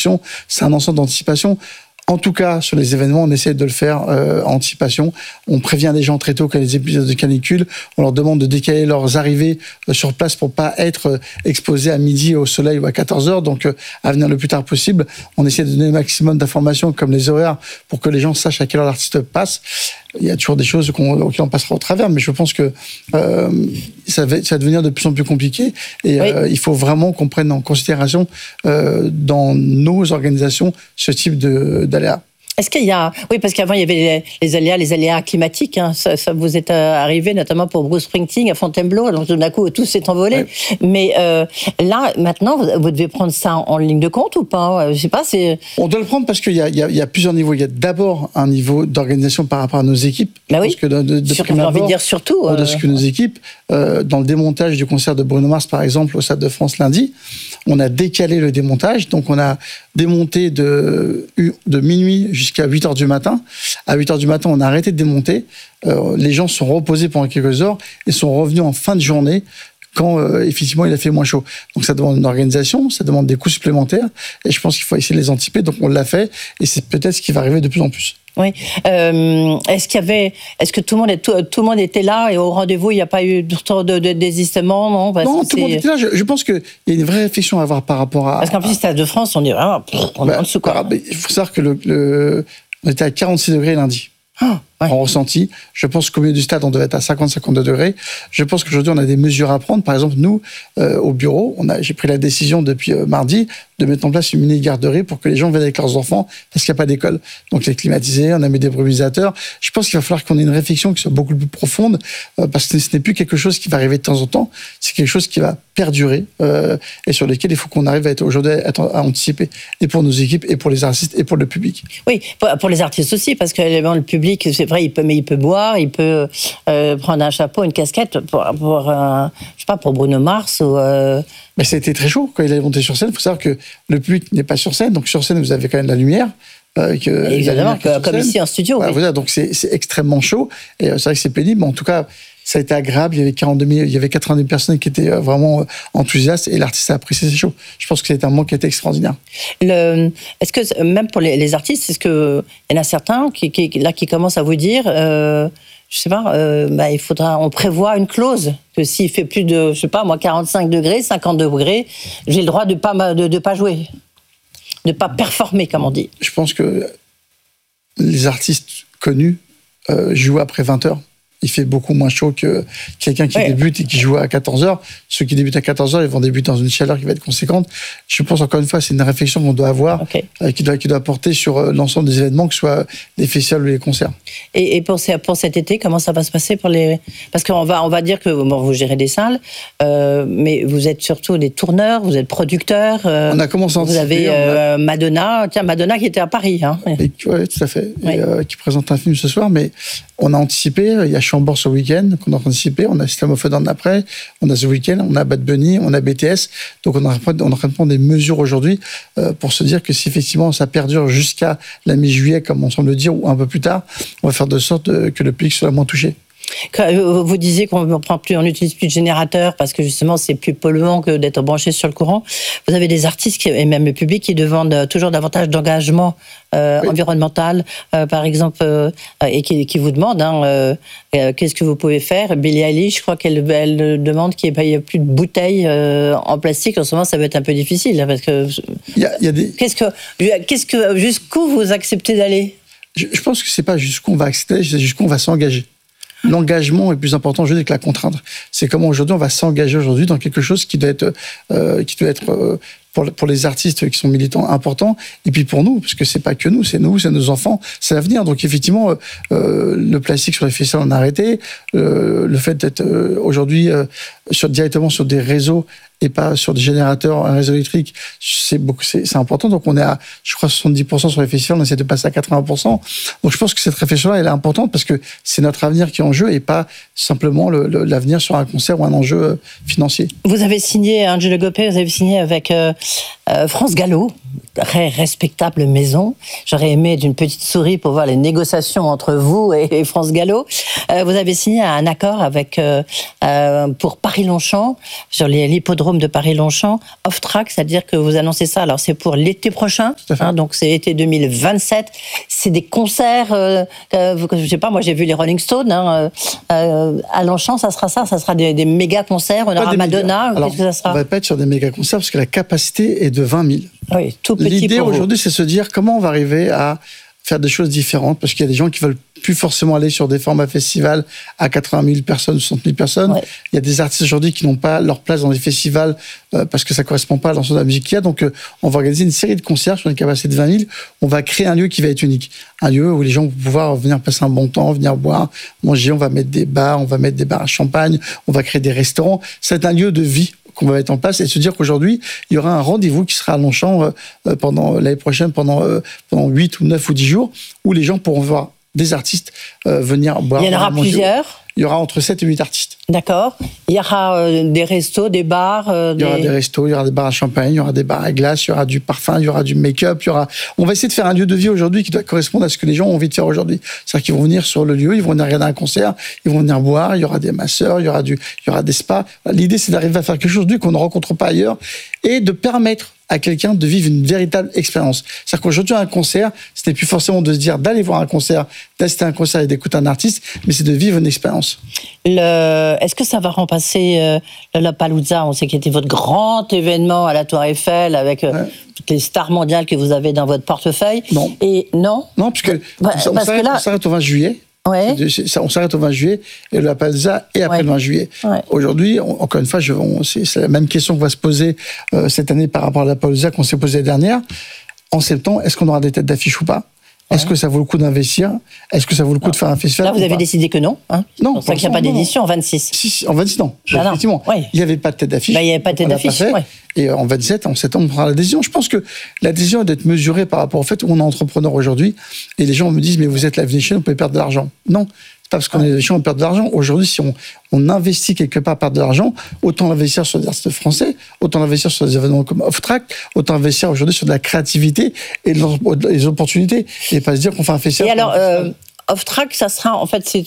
production, c'est un ensemble d'anticipation. En tout cas, sur les événements, on essaie de le faire en anticipation. On prévient les gens très tôt quand il y a des épisodes de canicule. On leur demande de décaler leurs arrivées sur place pour pas être exposés à midi au soleil ou à 14h. Donc, à venir le plus tard possible. On essaie de donner le maximum d'informations comme les horaires pour que les gens sachent à quelle heure l'artiste passe. Il y a toujours des choses auxquelles on passera au travers, mais je pense que ça va devenir de plus en plus compliqué. Et il faut vraiment qu'on prenne en considération dans nos organisations ce type d'aléas. Est-ce qu'il y a... Oui, parce qu'avant, il y avait les aléas climatiques. Hein. Ça vous est arrivé, notamment pour Bruce Springsteen à Fontainebleau. Donc, tout d'un coup, tout s'est envolé. Oui. Mais là, maintenant, vous devez prendre ça en ligne de compte ou pas? Je sais pas, c'est... On doit le prendre parce qu'il y a plusieurs niveaux. Il y a d'abord un niveau d'organisation par rapport à nos équipes. Bah oui. Parce que j'ai envie de dire surtout. De ce que nos équipes, dans le démontage du concert de Bruno Mars, par exemple, au Stade de France lundi, on a décalé le démontage. Donc, on a démonté de minuit jusqu'à 8h du matin. À 8h du matin, on a arrêté de démonter. Les gens se sont reposés pendant quelques heures et sont revenus en fin de journée quand, effectivement, il a fait moins chaud. Donc, ça demande une organisation, ça demande des coûts supplémentaires et je pense qu'il faut essayer de les anticiper. Donc, on l'a fait et c'est peut-être ce qui va arriver de plus en plus. Oui. Est-ce que tout le monde était là et au rendez-vous, il n'y a pas eu de désistement? Non, tout le monde était là. Je pense qu'il y a une vraie réflexion à avoir par rapport à... Parce qu'en plus, Stade de France, on est vraiment en dessous. Il faut savoir que on était à 46 degrés lundi. En ressenti. Je pense qu'au milieu du stade, on devait être à 50-52 degrés. Je pense qu'aujourd'hui, on a des mesures à prendre. Par exemple, nous, au bureau, j'ai pris la décision depuis mardi de mettre en place une mini-garderie pour que les gens viennent avec leurs enfants parce qu'il n'y a pas d'école. Donc, c'est climatisé, on a mis des brumisateurs. Je pense qu'il va falloir qu'on ait une réflexion qui soit beaucoup plus profonde parce que ce n'est plus quelque chose qui va arriver de temps en temps. C'est quelque chose qui va perdurer et sur lequel il faut qu'on arrive à anticiper et pour nos équipes et pour les artistes et pour le public. Oui, pour les artistes aussi parce que le public, c'est vrai, il peut boire, il peut prendre un chapeau, une casquette pour Bruno Mars ou... Mais ça a été très chaud quand il est monté sur scène. Il faut savoir que le public n'est pas sur scène, donc sur scène vous avez quand même de la lumière. Évidemment, comme ici en studio. Voilà, oui. Voilà, donc c'est extrêmement chaud et c'est vrai que c'est pénible, mais en tout cas ça a été agréable. Il y avait 80 000 personnes qui étaient vraiment enthousiastes et l'artiste a apprécié ces shows. Je pense que c'était un moment qui était extraordinaire. Est-ce que même pour les artistes, est-ce que il y en a certains qui commencent à vous dire je sais pas, on prévoit une clause que s'il fait plus de, je sais pas, moi, 45 degrés, 50 degrés, j'ai le droit de pas jouer, de pas performer, comme on dit. Je pense que les artistes connus jouent après 20h. Il fait beaucoup moins chaud que quelqu'un qui débute et qui joue à 14h. Ceux qui débutent à 14h, ils vont débuter dans une chaleur qui va être conséquente. Je pense, encore une fois, c'est une réflexion qu'on doit avoir, qui doit porter sur l'ensemble des événements, que ce soit les festivals ou les concerts. Et pour cet été, comment ça va se passer Parce qu'on va dire que vous gérez des salles, mais vous êtes surtout des tourneurs, vous êtes producteurs. On a commencé à anticiper. Vous avez Madonna qui était à Paris. Hein. Oui, tout à fait. Et, qui présente un film ce soir, mais on a anticipé. Il y a Chambord ce week-end qu'on a anticipé. On a System of a Down après. On a The Weeknd, on a Bad Bunny, on a BTS. Donc on est en train de prendre des mesures aujourd'hui pour se dire que si effectivement ça perdure jusqu'à la mi-juillet, comme on semble le dire, ou un peu plus tard, on va faire de sorte que le public soit moins touché. Vous disiez qu'on n'utilise plus de générateurs parce que justement c'est plus polluant que d'être branché sur le courant. Vous avez des artistes et même le public qui demandent toujours davantage d'engagement environnemental, par exemple, et qui vous demandent qu'est-ce que vous pouvez faire. Billie Eilish, je crois qu'elle demande qu'il n'y ait plus de bouteilles en plastique. En ce moment, ça va être un peu difficile parce que. Il y a des... Jusqu'où vous acceptez d'aller? Je pense que c'est pas jusqu'où on va accepter, c'est jusqu'où on va s'engager. L'engagement est plus important aujourd'hui que la contrainte. C'est comment aujourd'hui on va s'engager aujourd'hui dans quelque chose qui doit être pour les artistes qui sont militants important, et puis pour nous, parce que c'est pas que nous, c'est nos enfants, c'est l'avenir. Donc effectivement, le plastique sur les festivals on a arrêté, le fait d'être aujourd'hui directement sur des réseaux et pas sur des générateurs, un réseau électrique, c'est important. Donc on est à, je crois, 70% sur les festivals, on essaie de passer à 80%. Donc je pense que cette réflexion-là, elle est importante parce que c'est notre avenir qui est en jeu et pas simplement l'avenir sur un concert ou un enjeu financier. Vous avez signé, Angelo Gopé, vous avez signé avec France Gallo, très respectable maison. J'aurais aimé d'une petite souris pour voir les négociations entre vous et France Gallo. Vous avez signé un accord avec pour Paris-Longchamp, sur l'hippodrome de Paris-Longchamp, off-track, c'est-à-dire que vous annoncez ça. Alors c'est pour l'été prochain, donc c'est l'été 2027. C'est des concerts, je sais pas, moi j'ai vu les Rolling Stones, à Longchamp, ça sera des méga concerts, on aura Madonna, qu'est-ce que ça sera? On va pas être sur des méga concerts parce que la capacité est de 20 000. Oui, tout petit. L'idée aujourd'hui, c'est de se dire comment on va arriver à faire des choses différentes, parce qu'il y a des gens qui veulent plus forcément aller sur des formats festivals à 80 000 personnes, 60 000 personnes. Ouais. Il y a des artistes aujourd'hui qui n'ont pas leur place dans les festivals parce que ça correspond pas à l'ensemble de la musique qu'il y a. Donc, on va organiser une série de concerts sur une capacité de 20 000. On va créer un lieu qui va être unique. Un lieu où les gens vont pouvoir venir passer un bon temps, venir boire, manger. On va mettre des bars, on va mettre des bars à champagne, on va créer des restaurants. C'est un lieu de vie qu'on va mettre en place et se dire qu'aujourd'hui, il y aura un rendez-vous qui sera à Longchamp pendant l'année prochaine, pendant 8 ou 9 ou 10 jours, où les gens pourront voir des artistes venir boire. Il y en aura plusieurs. Il y aura entre 7 et 8 artistes. D'accord. Il y aura des restos, des bars. Il y aura des restos, il y aura des bars à champagne, il y aura des bars à glace, il y aura du parfum, il y aura du make-up, On va essayer de faire un lieu de vie aujourd'hui qui doit correspondre à ce que les gens ont envie de faire aujourd'hui. C'est-à-dire qu'ils vont venir sur le lieu, ils vont venir regarder un concert, ils vont venir boire, il y aura des masseurs, il y aura des spas. L'idée, c'est d'arriver à faire quelque chose qu'on ne rencontre pas ailleurs et de permettre à quelqu'un de vivre une véritable expérience. C'est-à-dire qu'aujourd'hui, un concert, ce n'est plus forcément de se dire d'aller voir un concert, d'assister à un concert et d'écouter un artiste, mais c'est de vivre une expérience. Est-ce que ça va remplacer le Lollapalooza? On sait qu'il était votre grand événement à la Tour Eiffel avec toutes les stars mondiales que vous avez dans votre portefeuille. Non. Et non. Non, puisque on s'arrête au 20 juillet. Ouais. On s'arrête au 20 juillet et le Lollapalooza et après le 20 juillet. Ouais. Aujourd'hui, encore une fois, c'est la même question qu'on va se poser cette année par rapport à la Lollapalooza qu'on s'est posée l'année dernière. En septembre, est-ce qu'on aura des têtes d'affiche ou pas? Est-ce que ça vaut le coup d'investir? Est-ce que ça vaut le coup de faire un festival? Là, vous avez décidé que non. Hein, non. C'est pour ça qu'il n'y a pas d'édition en 26. Si, en 26, non. Effectivement. Il n'y avait pas de tête d'affiche. Il n'y avait pas de tête d'affiche. Et en 27, en septembre, on prendra la décision. Je pense que la décision est d'être mesurée par rapport au fait où on est entrepreneur aujourd'hui. Et les gens me disent, mais vous êtes la Venetian, vous pouvez perdre de l'argent. Non. C'est pas parce qu'on est des gens, on perd de l'argent. Aujourd'hui, si on investit quelque part, perdre de l'argent, autant l'investir sur des artistes français, autant l'investir sur des événements comme Off-Track, autant investir aujourd'hui sur de la créativité et les opportunités, et pas se dire qu'on fait un festival. Et alors, Off-Track, ça sera, en fait,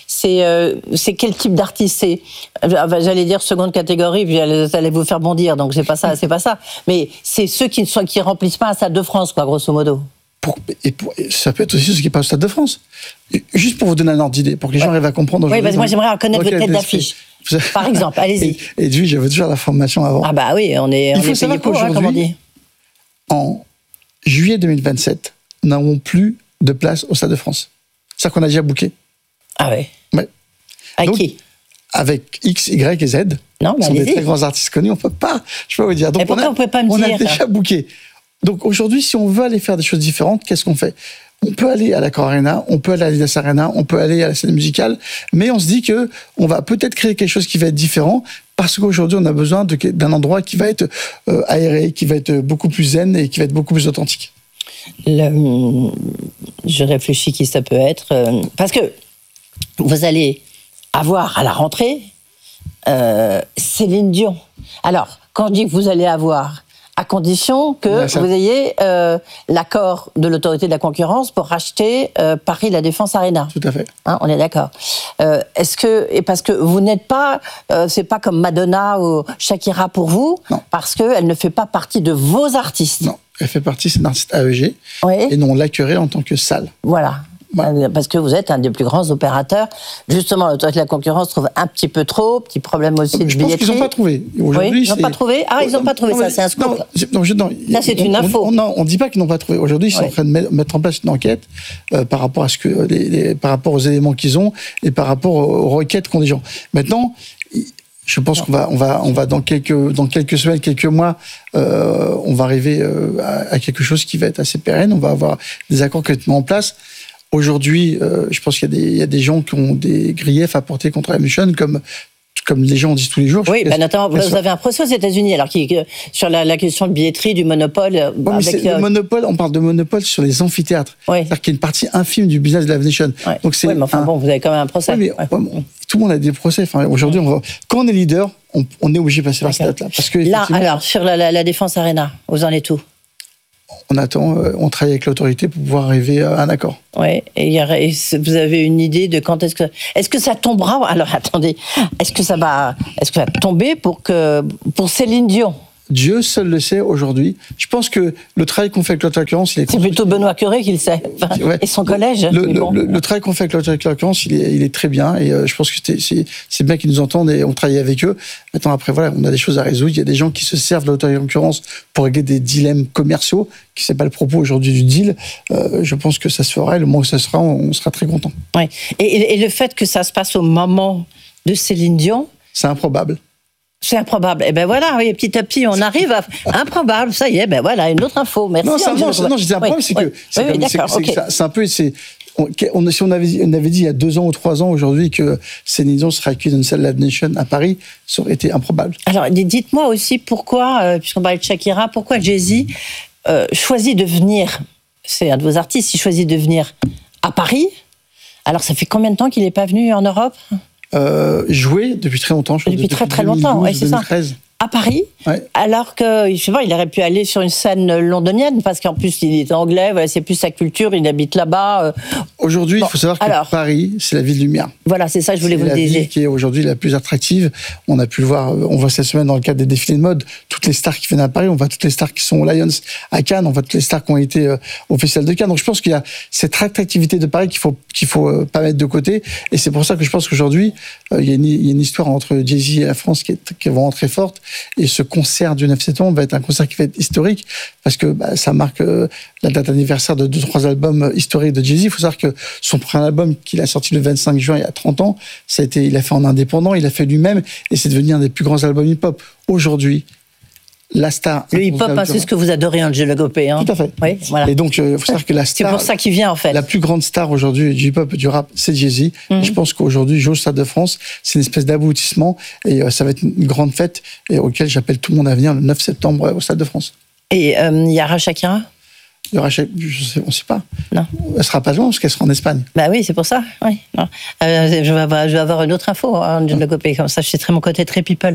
c'est quel type d'artiste? J'allais dire seconde catégorie, puis ça allait vous faire bondir, donc c'est pas ça. Mais c'est ceux qui remplissent pas un Stade de France, quoi, grosso modo. Ça peut être aussi ceux qui passent au Stade de France. Juste pour vous donner un ordre d'idée, pour que les gens arrivent à comprendre. Oui, parce que moi j'aimerais connaître votre tête d'affiche. Par exemple, allez-y. Et lui, j'avais toujours la formation avant. Ah bah oui, on est payé pour, comme on dit. En juillet 2027, nous n'avons plus de place au Stade de France. C'est ça qu'on a déjà booké. Ah ouais. Avec qui? Avec X, Y et Z. Non, mais ce sont des très grands artistes connus, on peut pas. Je peux vous dire. Donc, pourquoi on peut pas me dire? On a déjà booké. Donc aujourd'hui, si on veut aller faire des choses différentes, qu'est-ce qu'on fait? On peut aller à l'Accor Arena, on peut aller à l'Adidas Arena, on peut aller à la scène musicale, mais on se dit que on va peut-être créer quelque chose qui va être différent parce qu'aujourd'hui, on a besoin d'un endroit qui va être aéré, qui va être beaucoup plus zen et qui va être beaucoup plus authentique. Je réfléchis qui ça peut être. Parce que vous allez avoir à la rentrée Céline Dion. Alors, quand je dis que vous allez avoir, à condition que vous ayez l'accord de l'autorité de la concurrence pour racheter Paris La Défense Arena. Tout à fait. Hein, on est d'accord. Et parce que vous n'êtes pas, c'est pas comme Madonna ou Shakira pour vous, non. Parce qu'elle ne fait pas partie de vos artistes. Non, elle fait partie, c'est un artiste AEG, et non l'accueillerait en tant que salle. Voilà. Parce que vous êtes un des plus grands opérateurs. Justement, l'autorité de la concurrence trouve un petit peu trop, petit problème aussi de billetterie. Je pense qu'ils n'ont pas trouvé. Aujourd'hui, ils n'ont pas trouvé. Ah, ils n'ont pas trouvé, ça, c'est un scoop. Non, là, c'est une info. On ne dit pas qu'ils n'ont pas trouvé. Aujourd'hui, ils sont en train de mettre en place une enquête par rapport à par rapport aux éléments qu'ils ont et par rapport aux requêtes qu'ont les gens. Maintenant, je pense qu'on va dans quelques semaines, quelques mois, on va arriver à quelque chose qui va être assez pérenne. On va avoir des accords qui vont être mis en place. Aujourd'hui, je pense qu'il y a des gens qui ont des griefs à porter contre la Venetian, comme les gens disent tous les jours. Oui, notamment, vous avez un procès aux États-Unis, alors sur la question de billetterie, du monopole. Le monopole, on parle de monopole sur les amphithéâtres. C'est-à-dire qu'il y a une partie infime du business de la Venetian. Donc c'est mais enfin bon, vous avez quand même un procès. Oui, mais tout le monde a des procès. Enfin, aujourd'hui, quand on est leader, on est obligé de passer par cette date-là. Là, alors, sur la Défense Arena, vous en êtes où? on attend, on travaille avec l'autorité pour pouvoir arriver à un accord. Oui, et vous avez une idée de quand est-ce que ça tombera? Alors attendez, est-ce que ça va tomber pour Céline Dion? Dieu seul le sait aujourd'hui. Je pense que le travail qu'on fait avec l'autorité, c'est plutôt Benoît Cœuré qui le sait, et son collège. Le travail qu'on fait avec l'autorité, il est très bien, et je pense que c'est bien qu'ils nous entendent et on travaille avec eux. Maintenant, après, voilà, on a des choses à résoudre. Il y a des gens qui se servent de l'autorité de concurrence pour régler des dilemmes commerciaux, qui c'est pas le propos aujourd'hui du deal. Je pense que ça se fera, et le moment où ça sera, on sera très content. Oui. Et le fait que ça se passe au moment de Céline Dion, c'est improbable. C'est improbable. Et ben voilà, oui, petit à petit, on arrive à improbable. Ça y est, ben voilà, une autre info. Merci. Non, je disais improbable, c'est que c'est un peu. Si on avait dit il y a 2 ans ou 3 ans aujourd'hui que Céline Dion serait accueillie dans une salle Live Nation à Paris, ça aurait été improbable. Alors, dites-moi aussi pourquoi, puisqu'on parlait de Shakira, pourquoi Jay-Z choisit de venir, c'est un de vos artistes, il choisit de venir à Paris. Alors, ça fait combien de temps qu'il n'est pas venu en Europe ? Jouer depuis très longtemps. Depuis très longtemps, oui, c'est 2013. Ça. À Paris, ouais. Alors que, je sais pas, il aurait pu aller sur une scène londonienne, parce qu'en plus, il est anglais, voilà, c'est plus sa culture, il habite là-bas. Aujourd'hui, il faut savoir que Paris, c'est la ville lumière. Voilà, c'est ça, je voulais vous le dire. C'est la ville qui est aujourd'hui la plus attractive. On a pu le voir, on voit cette semaine dans le cadre des défilés de mode, toutes les stars qui viennent à Paris, on voit toutes les stars qui sont aux Lions à Cannes, on voit toutes les stars qui ont été au Festival de Cannes. Donc je pense qu'il y a cette attractivité de Paris qu'il faut pas mettre de côté. Et c'est pour ça que je pense qu'aujourd'hui, il y a une histoire entre Jay-Z et la France qui est vraiment très forte. Et ce concert du 9 septembre va être un concert qui va être historique parce que ça marque la date anniversaire de 2-3 albums historiques de Jay-Z. Il faut savoir que son premier album qu'il a sorti le 25 juin il y a 30 ans, il a fait en indépendant, il a fait lui-même et c'est devenu un des plus grands albums hip-hop. Aujourd'hui, la star... Le hip-hop, c'est ce que vous adorez, Angelo Gopé. Hein. Tout à fait. Oui, voilà. Et donc, il faut savoir que la star... C'est pour ça qu'il vient, en fait. La plus grande star aujourd'hui du hip-hop, du rap, c'est Jay-Z. Et je pense qu'aujourd'hui, jouer au Stade de France, c'est une espèce d'aboutissement. Et ça va être une grande fête et auquel j'appelle tout le monde à venir le 9 septembre au Stade de France. Et il y aura Shakira ? Il y aura on ne sait pas. Non. Elle sera pas loin parce qu'elle sera en Espagne. Bah oui, c'est pour ça. Oui. Je vais avoir une autre info, Angelo Gopé, comme ça je sais mon côté très people.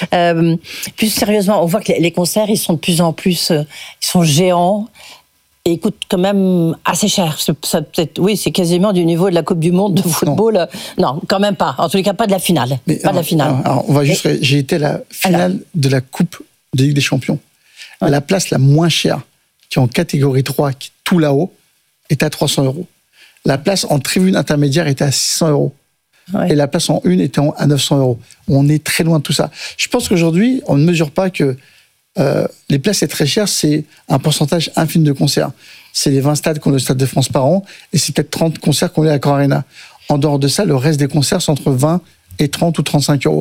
Plus sérieusement, on voit que les concerts, ils sont de plus en plus, ils sont géants et ils coûtent quand même assez cher. C'est quasiment du niveau de la Coupe du Monde de football. Non, quand même pas. En tous les cas, pas de la finale. De la finale. Alors, on va juste. J'ai été à la finale de la Coupe de Ligue des Champions. Ouais. La place la moins chère, qui est en catégorie 3, qui est tout là-haut, est à 300 €. La place en tribune intermédiaire était à 600 €. Ouais. Et la place en une était à 900 €. On est très loin de tout ça. Je pense qu'aujourd'hui, on ne mesure pas que les places c'est très cher, c'est un pourcentage infime de concerts. C'est les 20 stades qu'on a au Stade de France par an, et c'est peut-être 30 concerts qu'on a à Accor Arena. En dehors de ça, le reste des concerts sont entre 20 et 30 ou 35 €.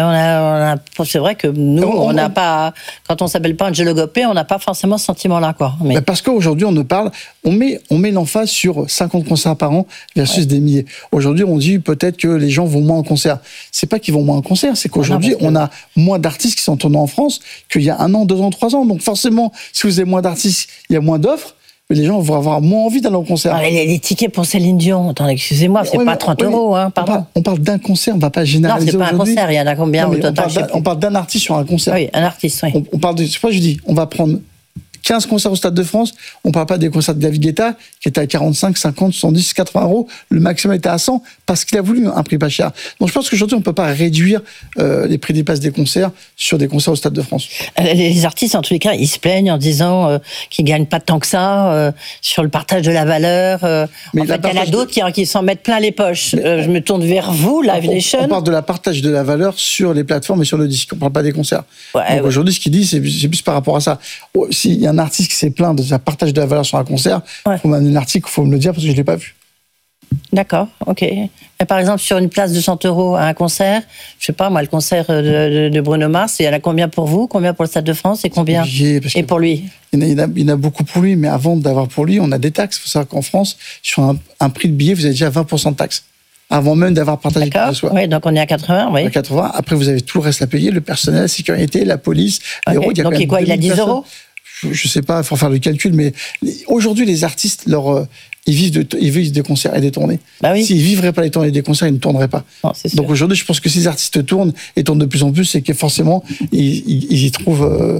Alors c'est vrai que nous, on n'a pas, quand on s'appelle pas Angelo Gopé, on n'a pas forcément ce sentiment-là, quoi. Mais parce qu'aujourd'hui, on met l'emphase sur 50 concerts par an versus des milliers. Aujourd'hui, on dit peut-être que les gens vont moins en concert. C'est pas qu'ils vont moins en concert, c'est qu'aujourd'hui, on a moins d'artistes qui sont tournés en France qu'il y a 1 an, 2 ans, 3 ans. Donc forcément, si vous avez moins d'artistes, il y a moins d'offres. Mais les gens vont avoir moins envie d'aller au concert. Ah, les tickets pour Céline Dion, attendez, excusez-moi, c'est pas 30 €, hein, pardon. On parle d'un concert, on ne va pas généraliser aujourd'hui. Non, c'est pas un concert, il y en a combien au total? On parle d'un artiste sur un concert. Oui, un artiste, oui. On parle de, je sais pas, je dis, on va prendre 15 concerts au Stade de France, on ne parle pas des concerts de David Guetta, qui était à 45, 50, 70, 80 €. Le maximum était à 100, parce qu'il a voulu un prix pas cher. Donc je pense qu'aujourd'hui, on ne peut pas réduire les prix des places des concerts sur des concerts au Stade de France. Les artistes, en tous les cas, ils se plaignent en disant qu'ils ne gagnent pas tant que ça sur le partage de la valeur. Mais en fait, il y en a d'autres qui s'en mettent plein les poches. Je me tourne vers vous, Live Nation. On parle de la partage de la valeur sur les plateformes et sur le disque. On ne parle pas des concerts. Donc aujourd'hui, ce qu'il dit, c'est plus par rapport à ça. S'il y a un artiste qui s'est plaint de sa partage de la valeur sur un concert, il faut m'amener l'article, il faut me le dire parce que je ne l'ai pas vu. D'accord, ok. Mais par exemple, sur une place de 100 € à un concert, je ne sais pas, moi, le concert de Bruno Mars, il y en a combien pour vous, combien pour le Stade de France et combien et pour lui? Il y en a beaucoup pour lui, mais avant d'avoir pour lui, on a des taxes. Il faut savoir qu'en France, sur un prix de billet, vous avez déjà 20% de taxes. Avant même d'avoir partagé le soi. Oui, donc on est à 80, oui. À 80. Après, vous avez tout le reste à payer, le personnel, la sécurité, la police, les routes. Donc, il a 10 €? Je ne sais pas, il faut faire le calcul, mais aujourd'hui, les artistes, ils vivent des concerts et des tournées. Bah oui. S'ils ne vivraient pas les tournées et des concerts, ils ne tourneraient pas. Non, donc aujourd'hui, je pense que si les artistes tournent et tournent de plus en plus, c'est que forcément, ils y trouvent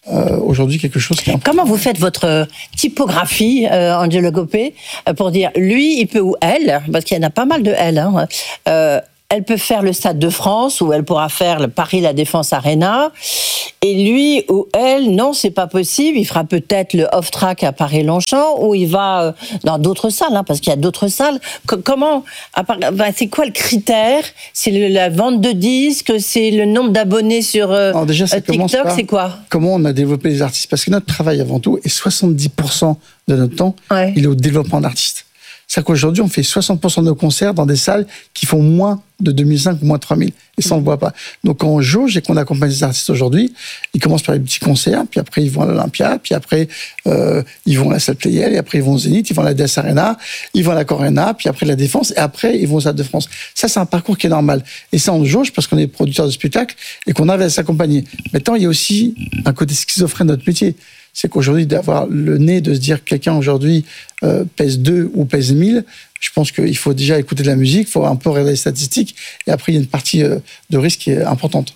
aujourd'hui quelque chose qui est important. Comment vous faites votre typographie, Angelo Gopé, pour dire lui, il peut, ou elle, parce qu'il y en a pas mal de elle, hein, elle peut faire le Stade de France, ou elle pourra faire le Paris La Défense Arena, et lui ou elle, non, c'est pas possible, il fera peut-être le off-track à Paris-Longchamp, ou il va dans d'autres salles, hein, parce qu'il y a d'autres salles. Comment, c'est quoi le critère? C'est la vente de disques, c'est le nombre d'abonnés sur Alors déjà, ça TikTok, c'est quoi? Comment on a développé les artistes? Parce que notre travail, avant tout, est 70% de notre temps, il est au développement d'artistes. C'est-à-dire qu'aujourd'hui, on fait 60% de nos concerts dans des salles qui font moins de 2005 ou moins de 3000. Et ça, on ne le voit pas. Donc, quand on jauge et qu'on accompagne les artistes aujourd'hui, ils commencent par les petits concerts, puis après, ils vont à l'Olympia, puis après, ils vont à la salle Playel, et après, ils vont au Zénith, ils vont à la DS Arena, ils vont à la Corena, puis après, la Défense, et après, ils vont au Stade de France. Ça, c'est un parcours qui est normal. Et ça, on jauge parce qu'on est producteur de spectacle et qu'on arrive à s'accompagner. Maintenant, il y a aussi un côté schizophrène de notre métier. C'est qu'aujourd'hui, d'avoir le nez de se dire que quelqu'un aujourd'hui pèse 2 ou pèse 1000, je pense qu'il faut déjà écouter de la musique, il faut un peu regarder les statistiques, et après, il y a une partie de risque qui est importante.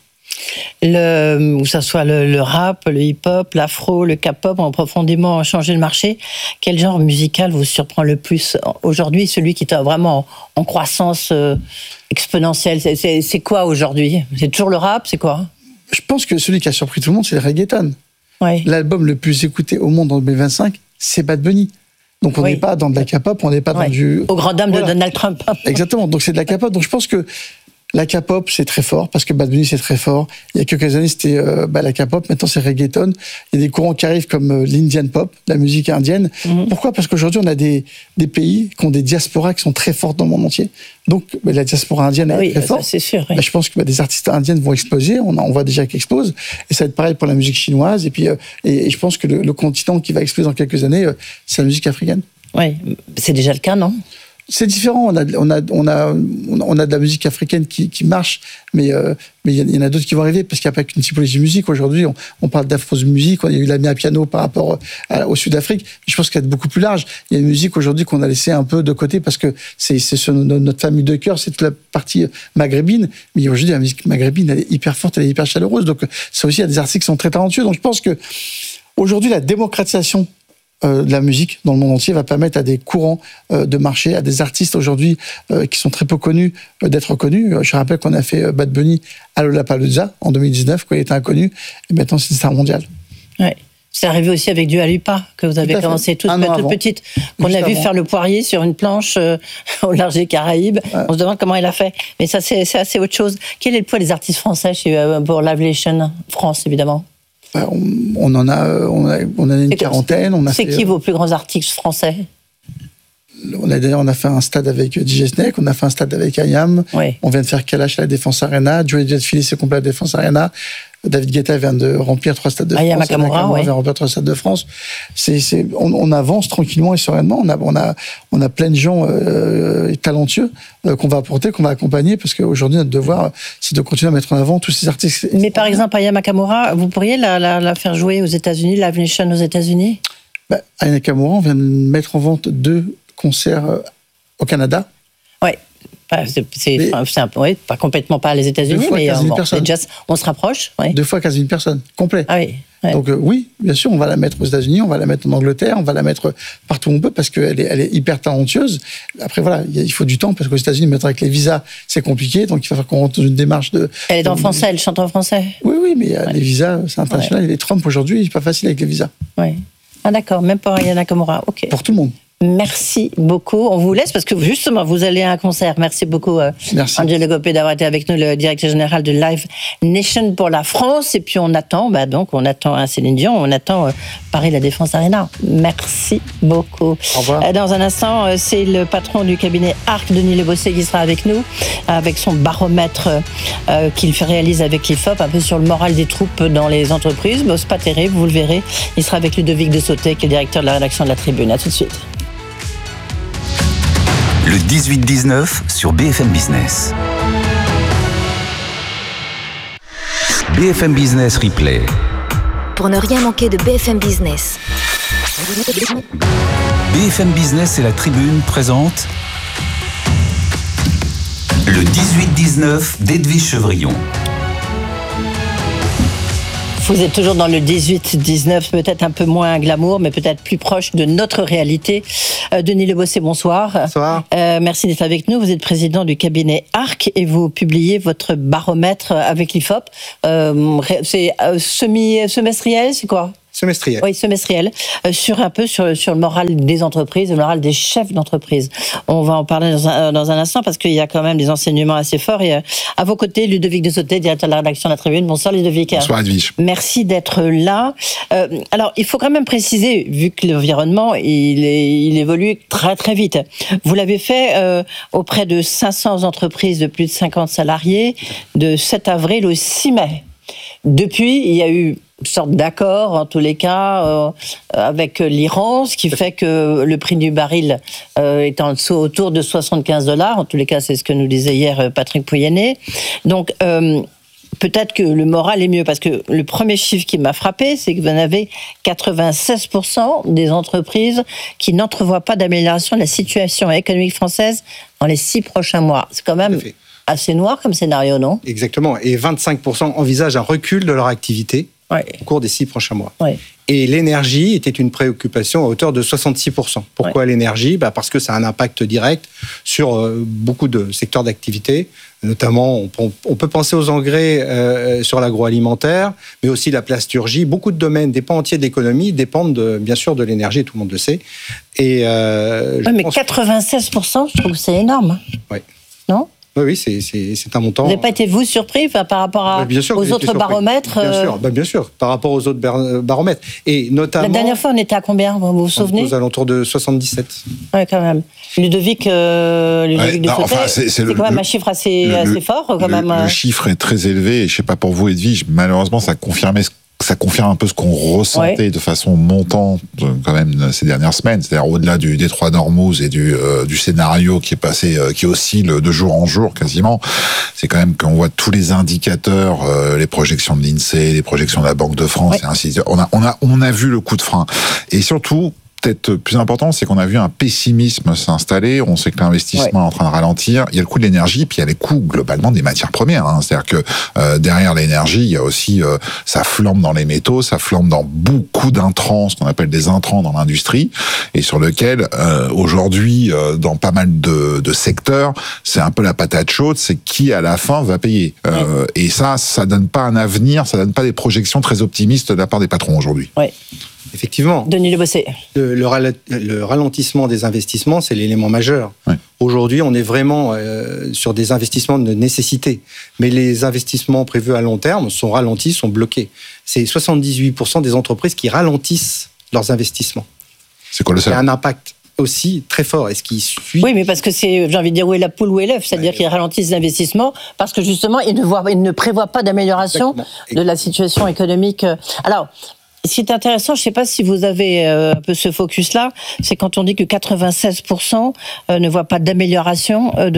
Que ça soit le rap, le hip-hop, l'afro, le K-pop ont profondément changé le marché. Quel genre musical vous surprend le plus aujourd'hui, celui qui est vraiment en croissance exponentielle? C'est quoi aujourd'hui? C'est toujours le rap, c'est quoi? Je pense que celui qui a surpris tout le monde, c'est le reggaeton. Ouais. L'album le plus écouté au monde en 2025, c'est Bad Bunny. Donc on n'est pas dans de la K-pop, on n'est pas dans du... Aux grandes dames de Donald Trump. Exactement, donc c'est de la K-pop. Donc je pense que la K-pop, c'est très fort, parce que Bad Bunny, c'est très fort. Il y a quelques années, c'était la K-pop, maintenant c'est reggaeton. Il y a des courants qui arrivent comme l'Indian pop, la musique indienne. Pourquoi? Parce qu'aujourd'hui, on a des pays qui ont des diasporas qui sont très fortes dans le monde entier. Donc la diaspora indienne est très forte. C'est sûr. Oui. Je pense que des artistes indiennes vont exploser, on voit déjà qu'ils explosent. Et ça va être pareil pour la musique chinoise. Et puis, et je pense que le continent qui va exploser dans quelques années, c'est la musique africaine. Oui, c'est déjà le cas, non? C'est différent. On a de la musique africaine qui marche, mais il y en a d'autres qui vont arriver parce qu'il n'y a pas qu'une typologie de musique. Aujourd'hui, on parle d'afro-musique. Il y a eu l'Amia piano par rapport au Sud-Afrique. Je pense qu'il y a beaucoup plus large. Il y a une musique aujourd'hui qu'on a laissé un peu de côté parce que c'est notre famille de cœur, c'est toute la partie maghrébine. Mais aujourd'hui, la musique maghrébine, elle est hyper forte, elle est hyper chaleureuse. Donc, ça aussi, il y a des artistes qui sont très talentueux. Donc, je pense que aujourd'hui, la démocratisation de la musique dans le monde entier va permettre à des courants de marché, à des artistes aujourd'hui qui sont très peu connus, d'être connus. Je rappelle qu'on a fait Bad Bunny à Lollapalooza en 2019, quand il était inconnu, et maintenant c'est une star mondiale. Ouais. C'est arrivé aussi avec Dua Lipa, que vous avez commencé toute petite, qu'on a vu faire le poirier sur une planche au large des Caraïbes. Ouais. On se demande comment elle a fait. Mais ça, c'est assez autre chose. Quel est le poids des artistes français pour Live Nation France, évidemment? On en a une quarantaine. C'est qui vos plus grands artistes français? On a fait un stade avec DJ Snake, on a fait un stade avec IAM, on vient de faire Kalash à la Défense Arena, Joey Jetfield c'est complet à la Défense Arena, David Guetta vient de remplir 3 stades de France, Ayam Nakamura vient de remplir 3 stades de France. On avance tranquillement et sereinement, on a plein de gens talentueux qu'on va apporter, qu'on va accompagner, parce qu'aujourd'hui notre devoir c'est de continuer à mettre en avant tous ces artistes. Mais par exemple Ayam Nakamura, vous pourriez la faire jouer aux États-Unis, Live Nation aux États-Unis? Ayam Nakamura, on vient de mettre en vente 2 concerts au Canada. Oui, pas complètement pas les États-Unis, mais on se rapproche. Ouais. 2 fois 15 000 personnes, complet. Ah oui. Ouais. Donc oui, bien sûr, on va la mettre aux États-Unis, on va la mettre en Angleterre, on va la mettre partout où on peut parce qu'elle est hyper talentueuse. Après voilà, il faut du temps parce qu'aux États-Unis, mettre avec les visas, c'est compliqué, donc il va falloir qu'on rentre dans une démarche de. Elle est en français, elle chante en français. Oui, mais les visas, c'est international. Et les Trump aujourd'hui, c'est pas facile avec les visas. Oui. Ah d'accord, même pour Ayam Nakamura, ok. Pour tout le monde. Merci beaucoup. On vous laisse parce que justement, vous allez à un concert. Merci beaucoup, Angelo Gopé, d'avoir été avec nous, le directeur général de Live Nation pour la France. Et puis on attend, on attend Céline Dion, on attend Paris La Défense Arena. Merci beaucoup. Au revoir. Dans un instant, c'est le patron du cabinet Arc, Denis Lebossé, qui sera avec nous, avec son baromètre qu'il réalise avec l'IFOP, un peu sur le moral des troupes dans les entreprises. C'est pas terrible, vous le verrez. Il sera avec Ludovic de Sauté, qui est le directeur de la rédaction de La Tribune. À tout de suite. Le 18-19 sur BFM Business. BFM Business Replay. Pour ne rien manquer de BFM Business. BFM Business et La Tribune présentent le 18-19 d'Edwige Chevrillon. Vous êtes toujours dans le 18-19, peut-être un peu moins glamour, mais peut-être plus proche de notre réalité. Denis Lebossé, bonsoir. Bonsoir. Merci d'être avec nous. Vous êtes président du cabinet ARC et vous publiez votre baromètre avec l'IFOP. C'est semestriel, c'est quoi ? Semestriel. Oui, semestriel. Sur le moral des entreprises, le moral des chefs d'entreprise. On va en parler dans un instant parce qu'il y a quand même des enseignements assez forts. Et à vos côtés, Ludovic Desauté, directeur de la rédaction de la Tribune. Bonsoir Ludovic. Bonsoir Edwige. Merci d'être là. Alors, il faut quand même préciser, vu que l'environnement, il évolue très très vite. Vous l'avez fait auprès de 500 entreprises de plus de 50 salariés de 7 avril au 6 mai. Depuis, il y a eu une sorte d'accord, en tous les cas, avec l'Iran, ce qui fait que le prix du baril est en dessous, autour de $75. En tous les cas, c'est ce que nous disait hier Patrick Pouyanné. Donc, peut-être que le moral est mieux, parce que le premier chiffre qui m'a frappé, c'est que vous en avez 96% des entreprises qui n'entrevoient pas d'amélioration de la situation économique française dans les 6 prochains mois. C'est quand même assez noir comme scénario, non ? Exactement. Et 25% envisagent un recul de leur activité au cours des 6 prochains mois. Ouais. Et l'énergie était une préoccupation à hauteur de 66%. Pourquoi l'énergie ? Parce que ça a un impact direct sur beaucoup de secteurs d'activité. Notamment, on peut penser aux engrais sur l'agroalimentaire, mais aussi la plasturgie. Beaucoup de domaines, des pans entiers de l'économie dépendent bien sûr de l'énergie, tout le monde le sait. Et, mais 96%, je trouve que c'est énorme. Oui. Non ? Oui, c'est un montant. Vous n'avez pas été, vous, surpris par rapport aux autres baromètres Bien sûr, par rapport aux autres baromètres. Et notamment, la dernière fois, on était à combien, vous vous souvenez ? Aux alentours de 77. Oui, quand même. Ludovic Desauté, c'est quand même un chiffre assez fort. Quand même. Le chiffre est très élevé, et je ne sais pas pour vous, Edwige, malheureusement, ça confirme un peu ce qu'on ressentait de façon montante quand même ces dernières semaines, c'est-à-dire au-delà du détroit d'Ormuz et du scénario qui est passé, qui oscille de jour en jour quasiment. C'est quand même qu'on voit tous les indicateurs, les projections de l'INSEE, les projections de la Banque de France et ainsi de suite. On a vu le coup de frein, et surtout, peut-être plus important, c'est qu'on a vu un pessimisme s'installer. On sait que l'investissement est en train de ralentir. Il y a le coût de l'énergie, puis il y a les coûts globalement des matières premières. C'est-à-dire que derrière l'énergie, il y a aussi ça flambe dans les métaux, ça flambe dans beaucoup d'intrants, ce qu'on appelle des intrants dans l'industrie, et sur lequel aujourd'hui, dans pas mal de secteurs, c'est un peu la patate chaude. C'est qui à la fin va payer. Et ça donne pas un avenir, ça donne pas des projections très optimistes de la part des patrons aujourd'hui. Oui. Effectivement. Denis Lebossé. Le ralentissement des investissements, c'est l'élément majeur. Ouais. Aujourd'hui, on est vraiment sur des investissements de nécessité. Mais les investissements prévus à long terme sont ralentis, sont bloqués. C'est 78% des entreprises qui ralentissent leurs investissements. C'est colossal. Il y a un impact aussi très fort. Et ce qui suit... Oui, mais parce que c'est, j'ai envie de dire, où est la poule, où est l'œuf ? C'est-à-dire qu'ils ralentissent l'investissement parce que justement, ils ne prévoient pas d'amélioration de la situation économique. Alors, ce qui est intéressant, je ne sais pas si vous avez un peu ce focus-là, c'est quand on dit que 96% ne voient pas d'amélioration de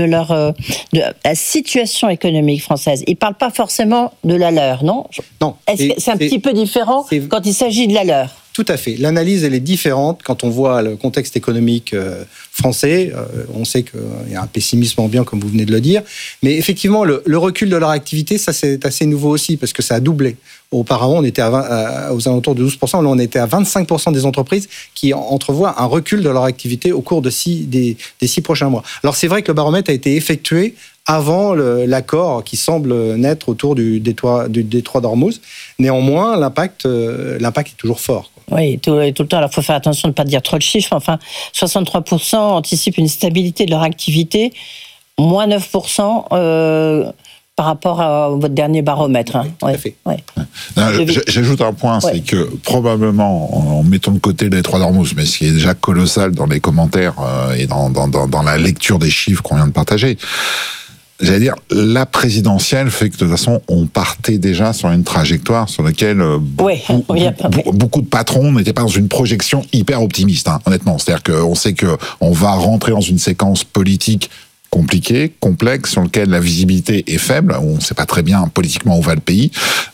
la situation économique française. Ils ne parlent pas forcément de la leur, non ? Non. Est-ce que c'est un petit peu différent quand il s'agit de la leur ? Tout à fait. L'analyse, elle est différente quand on voit le contexte économique français. On sait qu'il y a un pessimisme ambiant, comme vous venez de le dire. Mais effectivement, le recul de leur activité, ça c'est assez nouveau aussi, parce que ça a doublé. Auparavant, on était aux alentours de 12%. Là, on était à 25% des entreprises qui entrevoient un recul de leur activité au cours des 6 prochains mois. Alors, c'est vrai que le baromètre a été effectué avant l'accord qui semble naître autour du détroit d'Ormuz. Néanmoins, l'impact est toujours fort. Oui, tout le temps. Alors, il faut faire attention de ne pas dire trop de chiffres. Enfin, 63% anticipent une stabilité de leur activité, moins 9% par rapport à votre dernier baromètre. Hein. Tout à fait. Ouais. J'ajoute un point, c'est que probablement, en mettant de côté le détroit d'Ormuz, mais ce qui est déjà colossal dans les commentaires et dans la lecture des chiffres qu'on vient de partager, j'allais dire, la présidentielle fait que de toute façon, on partait déjà sur une trajectoire sur laquelle beaucoup de patrons n'étaient pas dans une projection hyper optimiste, honnêtement. C'est-à-dire qu'on sait qu'on va rentrer dans une séquence politique compliqué, complexe, sur lequel la visibilité est faible. On ne sait pas très bien politiquement où va le pays.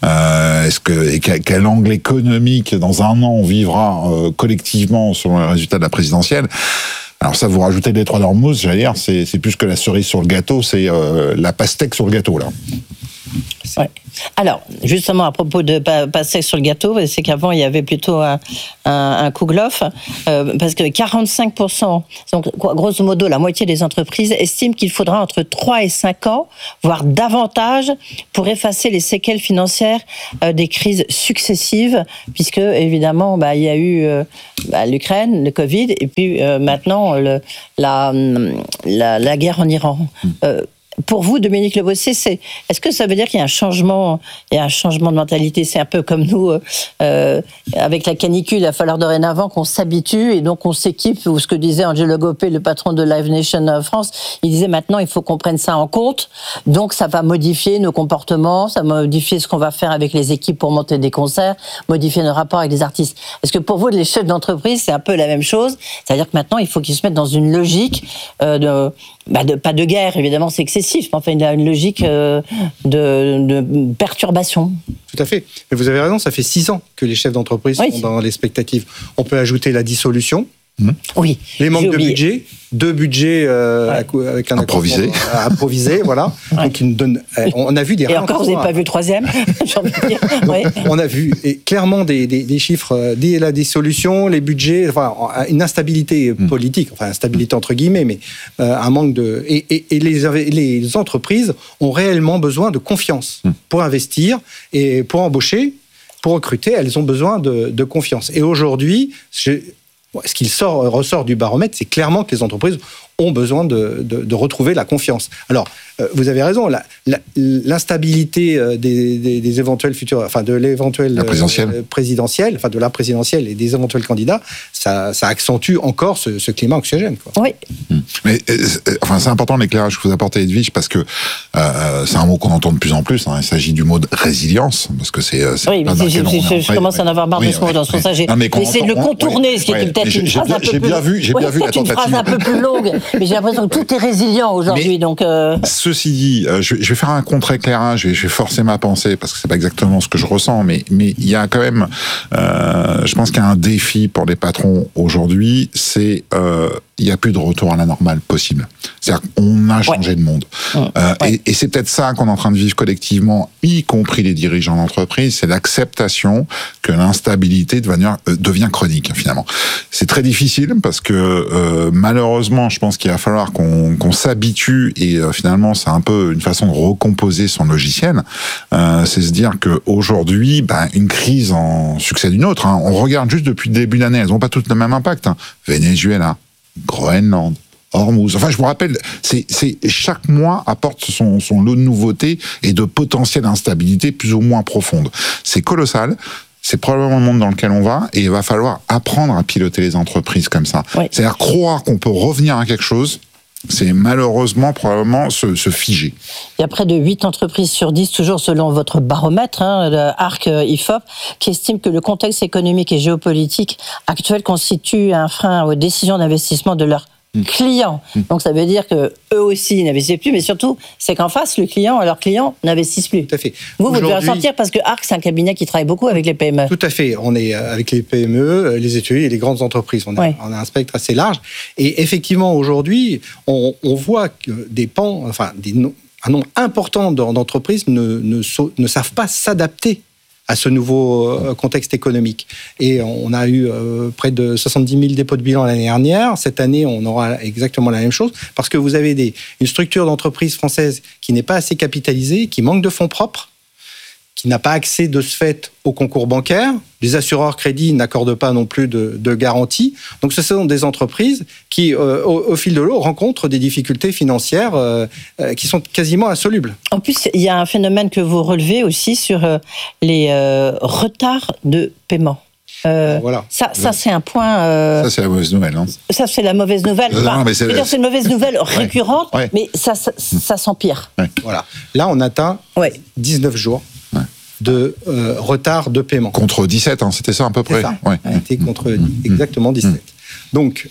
Quel angle économique dans un an on vivra collectivement sur le résultat de la présidentielle. Alors ça, vous rajoutez le détroit d'Ormuz, j'allais dire, c'est plus que la cerise sur le gâteau, c'est la pastèque sur le gâteau là. Ouais. Alors, justement, à propos de passer sur le gâteau, c'est qu'avant, il y avait plutôt un Kouglof, parce que 45%, donc grosso modo, la moitié des entreprises estiment qu'il faudra entre 3 et 5 ans, voire davantage, pour effacer les séquelles financières des crises successives, puisque, évidemment, il y a eu l'Ukraine, le Covid, et puis maintenant, la guerre en Iran. Pour vous, Dominique Lebossé, est-ce que ça veut dire qu'il y a un changement de mentalité? C'est un peu comme nous, avec la canicule, il va falloir dorénavant qu'on s'habitue et donc on s'équipe, ou ce que disait Angelo Gopé, le patron de Live Nation France, il disait maintenant il faut qu'on prenne ça en compte, donc ça va modifier nos comportements, ça va modifier ce qu'on va faire avec les équipes pour monter des concerts, modifier nos rapports avec les artistes. Est-ce que pour vous, les chefs d'entreprise, c'est un peu la même chose? C'est-à-dire que maintenant il faut qu'ils se mettent dans une logique pas de guerre, évidemment c'est excessif, mais enfin il y a une logique de perturbation. Tout à fait. Mais vous avez raison, ça fait 6 ans que les chefs d'entreprise sont dans l'expectative. On peut ajouter la dissolution, oui, les manques de budget, 2 budgets avec un improvisé, voilà. Ouais. Donc, on a vu des. Et encore, vous n'avez pas vu le troisième. J'ai envie de dire. Donc, on a vu clairement des chiffres, la dissolution, les budgets, enfin une instabilité politique, enfin instabilité entre guillemets, mais un manque de. Et les entreprises ont réellement besoin de confiance pour investir et pour embaucher, pour recruter. Elles ont besoin de confiance. Et aujourd'hui, ce qui ressort du baromètre, c'est clairement que les entreprises ont besoin de retrouver la confiance. Alors, vous avez raison, l'instabilité des éventuels futurs, enfin de l'éventuelle présidentielle, enfin de la présidentielle et des éventuels candidats, ça accentue encore ce climat anxiogène, quoi. Oui. Mais enfin, c'est important l'éclairage que vous apportez, Edwige, parce que c'est un mot qu'on entend de plus en plus. Il s'agit du mot de résilience, parce que c'est oui, mais je commence à en avoir marre de ce mot. Dans ce sens, j'ai essayé de le contourner, ce qui est peut-être une phrase un peu plus. J'ai bien vu la tentative. Une phrase un peu plus longue, mais j'ai l'impression que tout est résilient aujourd'hui. Donc. Ceci dit, je vais faire un contre-éclairage et je vais forcer ma pensée parce que c'est pas exactement ce que je ressens, mais il y a quand même, je pense qu'il y a un défi pour les patrons aujourd'hui, c'est il n'y a plus de retour à la normale possible. C'est-à-dire qu'on a changé de monde. Et c'est peut-être ça qu'on est en train de vivre collectivement, y compris les dirigeants d'entreprise, c'est l'acceptation que l'instabilité devient chronique, finalement. C'est très difficile parce que malheureusement, je pense qu'il va falloir qu'on s'habitue et finalement, c'est un peu une façon de recomposer son logiciel. C'est se dire qu'aujourd'hui, une crise en succède une autre. On regarde juste depuis le début d'année, elles n'ont pas toutes le même impact. Venezuela, Groenland, Hormuz. Enfin, je vous rappelle, c'est chaque mois apporte son lot de nouveautés et de potentielle instabilité plus ou moins profonde. C'est colossal. C'est probablement le monde dans lequel on va et il va falloir apprendre à piloter les entreprises comme ça. Oui. C'est-à-dire croire qu'on peut revenir à quelque chose, c'est malheureusement probablement se figer. Il y a près de 8 entreprises sur 10, toujours selon votre baromètre, le ARC IFOP, qui estiment que le contexte économique et géopolitique actuel constitue un frein aux décisions d'investissement de leurs clients. Donc ça veut dire que eux aussi n'investissent plus, mais surtout, c'est qu'en face, leurs clients n'investissent plus. Tout à fait. Vous devez ressentir parce que ARC, c'est un cabinet qui travaille beaucoup avec les PME. Tout à fait. On est avec les PME, les ETI et les grandes entreprises. On a un spectre assez large. Et effectivement, aujourd'hui, on voit que un nombre important d'entreprises ne savent pas s'adapter à ce nouveau contexte économique. Et on a eu près de 70 000 dépôts de bilan l'année dernière. Cette année, on aura exactement la même chose, parce que vous avez une structure d'entreprise française qui n'est pas assez capitalisée, qui manque de fonds propres, qui n'a pas accès de ce fait au concours bancaire. Les assureurs crédits n'accordent pas non plus de garantie. Donc ce sont des entreprises qui, au fil de l'eau, rencontrent des difficultés financières qui sont quasiment insolubles. En plus, il y a un phénomène que vous relevez aussi sur les retards de paiement. Voilà. Ça c'est un point. Ça, c'est la mauvaise nouvelle, non ? Ça, c'est la mauvaise nouvelle. C'est une mauvaise nouvelle récurrente, mais ça s'empire. Ouais. Voilà. Là, on atteint 19 jours de retard de paiement. Contre 17, c'était ça à peu près. C'était contre exactement 17. Donc,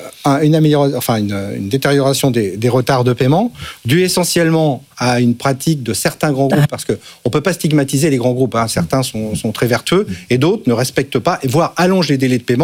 une détérioration des retards de paiement, due essentiellement à une pratique de certains grands groupes, parce qu'on ne peut pas stigmatiser les grands groupes. Certains sont très vertueux et d'autres ne respectent pas, voire allongent les délais de paiement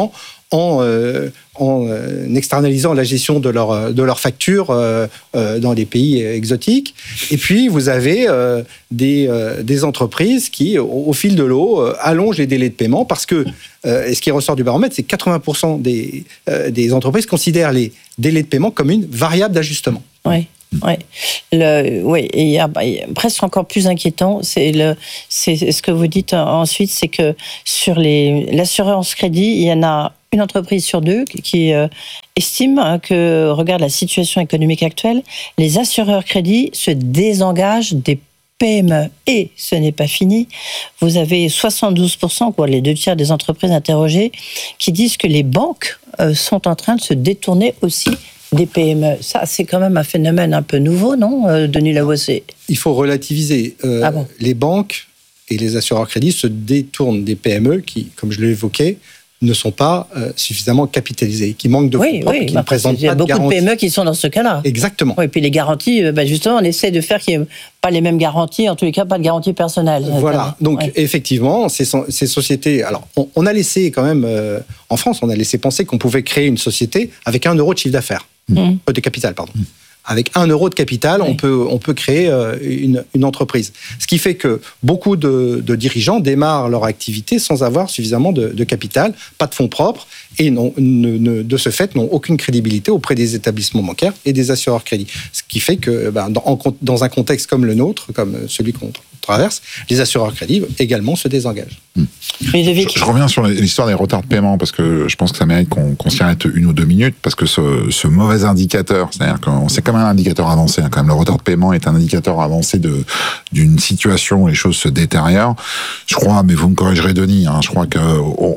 en externalisant la gestion de leurs factures dans des pays exotiques. Et puis, vous avez des entreprises qui, au fil de l'eau, allongent les délais de paiement parce que, et ce qui ressort du baromètre, c'est que 80% des entreprises considèrent les délais de paiement comme une variable d'ajustement. Oui. Et il y a presque encore plus inquiétant, c'est ce que vous dites ensuite, c'est que sur l'assurance crédit, il y en a une entreprise sur deux qui estime que, regarde la situation économique actuelle, les assureurs crédit se désengagent des PME. Et ce n'est pas fini. Vous avez 72%, quoi, les 2/3 des entreprises interrogées, qui disent que les banques sont en train de se détourner aussi des PME. Ça, c'est quand même un phénomène un peu nouveau, non, Denis Lavoisier ? Il faut relativiser. Les banques et les assureurs crédits se détournent des PME qui, comme je l'ai évoqué, ne sont pas suffisamment capitalisées, qui manquent de fonds propres, qui ne présentent pas de garantie. Il y a beaucoup de PME qui sont dans ce cas-là. Exactement. Oui, et puis les garanties, justement, on essaie de faire qu'il n'y ait pas les mêmes garanties, en tous les cas, pas de garantie personnelle. Voilà, donc effectivement, ces sociétés... Alors, on a laissé quand même, en France, on a laissé penser qu'on pouvait créer une société avec 1 euro de chiffre d'affaires. De capital, pardon. Avec 1 euro de capital, on peut créer une entreprise. Ce qui fait que beaucoup de dirigeants démarrent leur activité sans avoir suffisamment de capital, pas de fonds propres, et de ce fait n'ont aucune crédibilité auprès des établissements bancaires et des assureurs crédits. Ce qui fait que dans un contexte comme le nôtre, comme celui qu'on traverse, les assureurs crédits également se désengagent. Je reviens sur l'histoire des retards de paiement parce que je pense que ça mérite qu'on s'y arrête 1 ou 2 minutes parce que ce mauvais indicateur, c'est-à-dire que c'est quand même un indicateur avancé, quand même le retard de paiement est un indicateur avancé d'une situation où les choses se détériorent. Je crois, mais vous me corrigerez Denis, je crois que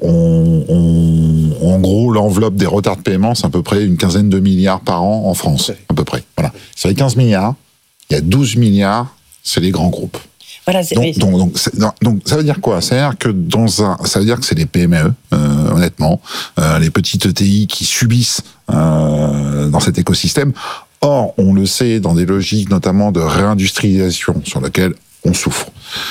en gros l'enveloppe des retards de paiement c'est à peu près une quinzaine de milliards par an en France, à peu près. Voilà. Sur les 15 milliards, il y a 12 milliards, c'est les grands groupes. Voilà, donc ça veut dire quoi ? Ça veut dire que ça veut dire que c'est les PME, honnêtement, les petites ETI qui subissent dans cet écosystème. Or, on le sait dans des logiques notamment de réindustrialisation sur lesquelles on souffre.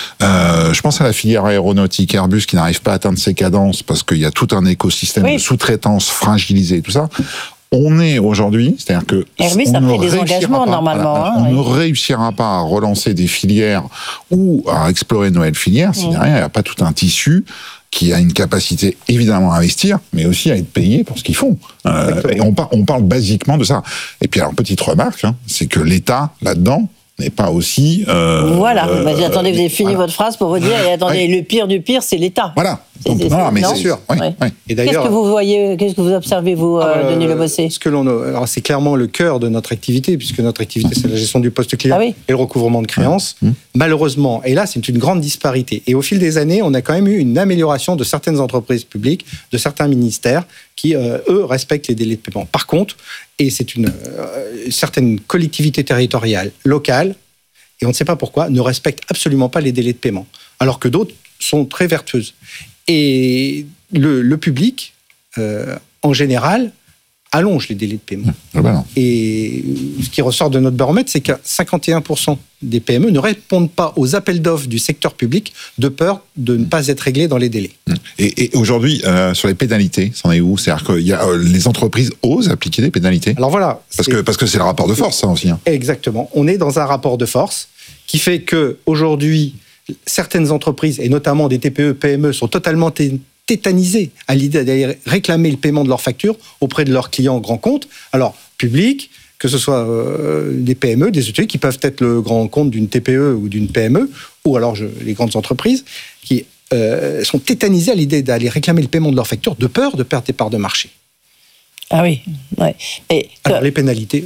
Je pense à la filière aéronautique Airbus qui n'arrive pas à atteindre ses cadences parce qu'il y a tout un écosystème de sous-traitance fragilisé et tout ça. On est aujourd'hui, c'est-à-dire que Airbus a pris des engagements normalement. On ne réussira pas à relancer des filières ou à explorer de nouvelles filières si derrière il n'y a pas tout un tissu qui a une capacité évidemment à investir, mais aussi à être payé pour ce qu'ils font. Et on parle basiquement de ça. Et puis alors petite remarque, c'est que l'État là-dedans n'est pas aussi. Voilà. Attendez, vous avez fini votre phrase pour vous dire. Et attendez, le pire du pire, c'est l'État. Voilà. Mais c'est sûr. Oui. Et d'ailleurs, qu'est-ce que vous voyez, qu'est-ce que vous observez, vous, Denis Lavoisier ? Alors, c'est clairement le cœur de notre activité, puisque notre activité, c'est la gestion du poste client et le recouvrement de créances. Malheureusement, et là, c'est une grande disparité. Et au fil des années, on a quand même eu une amélioration de certaines entreprises publiques, de certains ministères, qui, eux, respectent les délais de paiement. Par contre, et c'est une certaine collectivité territoriale locale, et on ne sait pas pourquoi, ne respectent absolument pas les délais de paiement, alors que d'autres sont très vertueuses. Et le public, en général, allonge les délais de paiement. Et ce qui ressort de notre baromètre, c'est que 51% des PME ne répondent pas aux appels d'offres du secteur public de peur de ne pas être réglés dans les délais. Et aujourd'hui, sur les pénalités, c'en est où ? C'est-à-dire que les entreprises osent appliquer des pénalités ? Alors voilà. Parce que c'est le rapport de force, ça aussi. Exactement. On est dans un rapport de force qui fait qu'aujourd'hui, certaines entreprises, et notamment des TPE, PME, sont totalement tétanisées à l'idée d'aller réclamer le paiement de leurs factures auprès de leurs clients grands comptes. Alors, public, que ce soit des PME, des ETI, qui peuvent être le grand compte d'une TPE ou d'une PME, ou alors les grandes entreprises, qui sont tétanisées à l'idée d'aller réclamer le paiement de leurs factures de peur de perdre des parts de marché. Ah oui, ouais. Alors, les pénalités,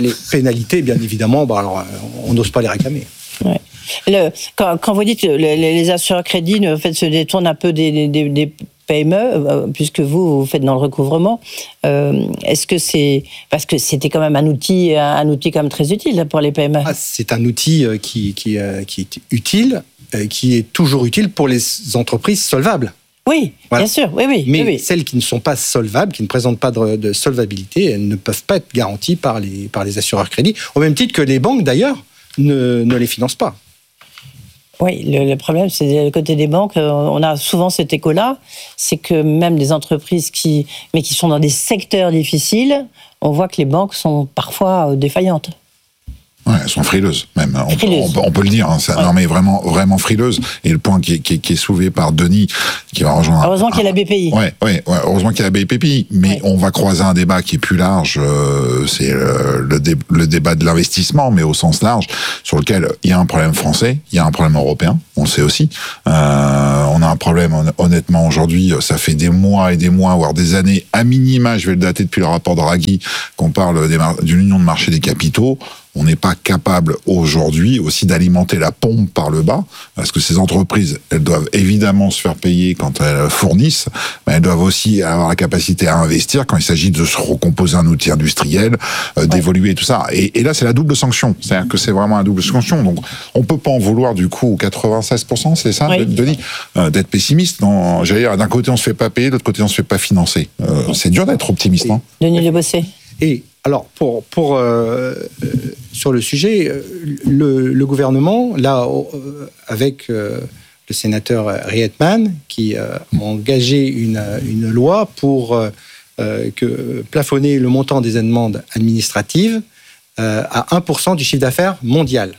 bien évidemment, on n'ose pas les réclamer. Ouais. Quand vous dites que les assureurs crédits en fait, se détournent un peu des PME, puisque vous faites dans le recouvrement, est-ce que c'est parce que c'était quand même un outil quand même très utile pour les PME ? C'est un outil qui est utile, qui est toujours utile pour les entreprises solvables. Oui, voilà. Bien sûr, oui. Mais celles qui ne sont pas solvables, qui ne présentent pas de solvabilité, elles ne peuvent pas être garanties par les assureurs crédits, au même titre que les banques d'ailleurs ne les financent pas. Oui, le problème, c'est le côté des banques. On a souvent cet écho-là, c'est que même des entreprises qui sont dans des secteurs difficiles, on voit que les banques sont parfois défaillantes. Ouais, elles sont frileuses, même. Frileuses. On peut le dire. Hein, non, mais vraiment, vraiment frileuses. Et le point qui est soulevé par Denis, qui va rejoindre. Heureusement qu'il y a la BPI. Ouais, heureusement qu'il y a la BPI. Mais on va croiser un débat qui est plus large. C'est le débat de l'investissement, mais au sens large, sur lequel il y a un problème français, il y a un problème européen. On le sait aussi. On a un problème, honnêtement, aujourd'hui, ça fait des mois et des mois, voire des années, à minima, je vais le dater depuis le rapport de Draghi, qu'on parle d'une union de marché des capitaux. On n'est pas capable aujourd'hui aussi d'alimenter la pompe par le bas, parce que ces entreprises, elles doivent évidemment se faire payer quand elles fournissent, mais elles doivent aussi avoir la capacité à investir quand il s'agit de se recomposer un outil industriel, d'évoluer tout ça. Et là, c'est la double sanction. C'est-à-dire que c'est vraiment la double sanction. Donc, on peut pas en vouloir du coup 96%, c'est ça, Denis, d'être pessimiste. J'allais dire, d'un côté, on se fait pas payer, de l'autre côté, on se fait pas financer. C'est dur d'être optimiste, hein. Denis Lebossé. Et alors, sur le sujet, le gouvernement, là, avec le sénateur Rietman, qui a engagé une loi pour plafonner le montant des amendes administratives à 1% du chiffre d'affaires mondial.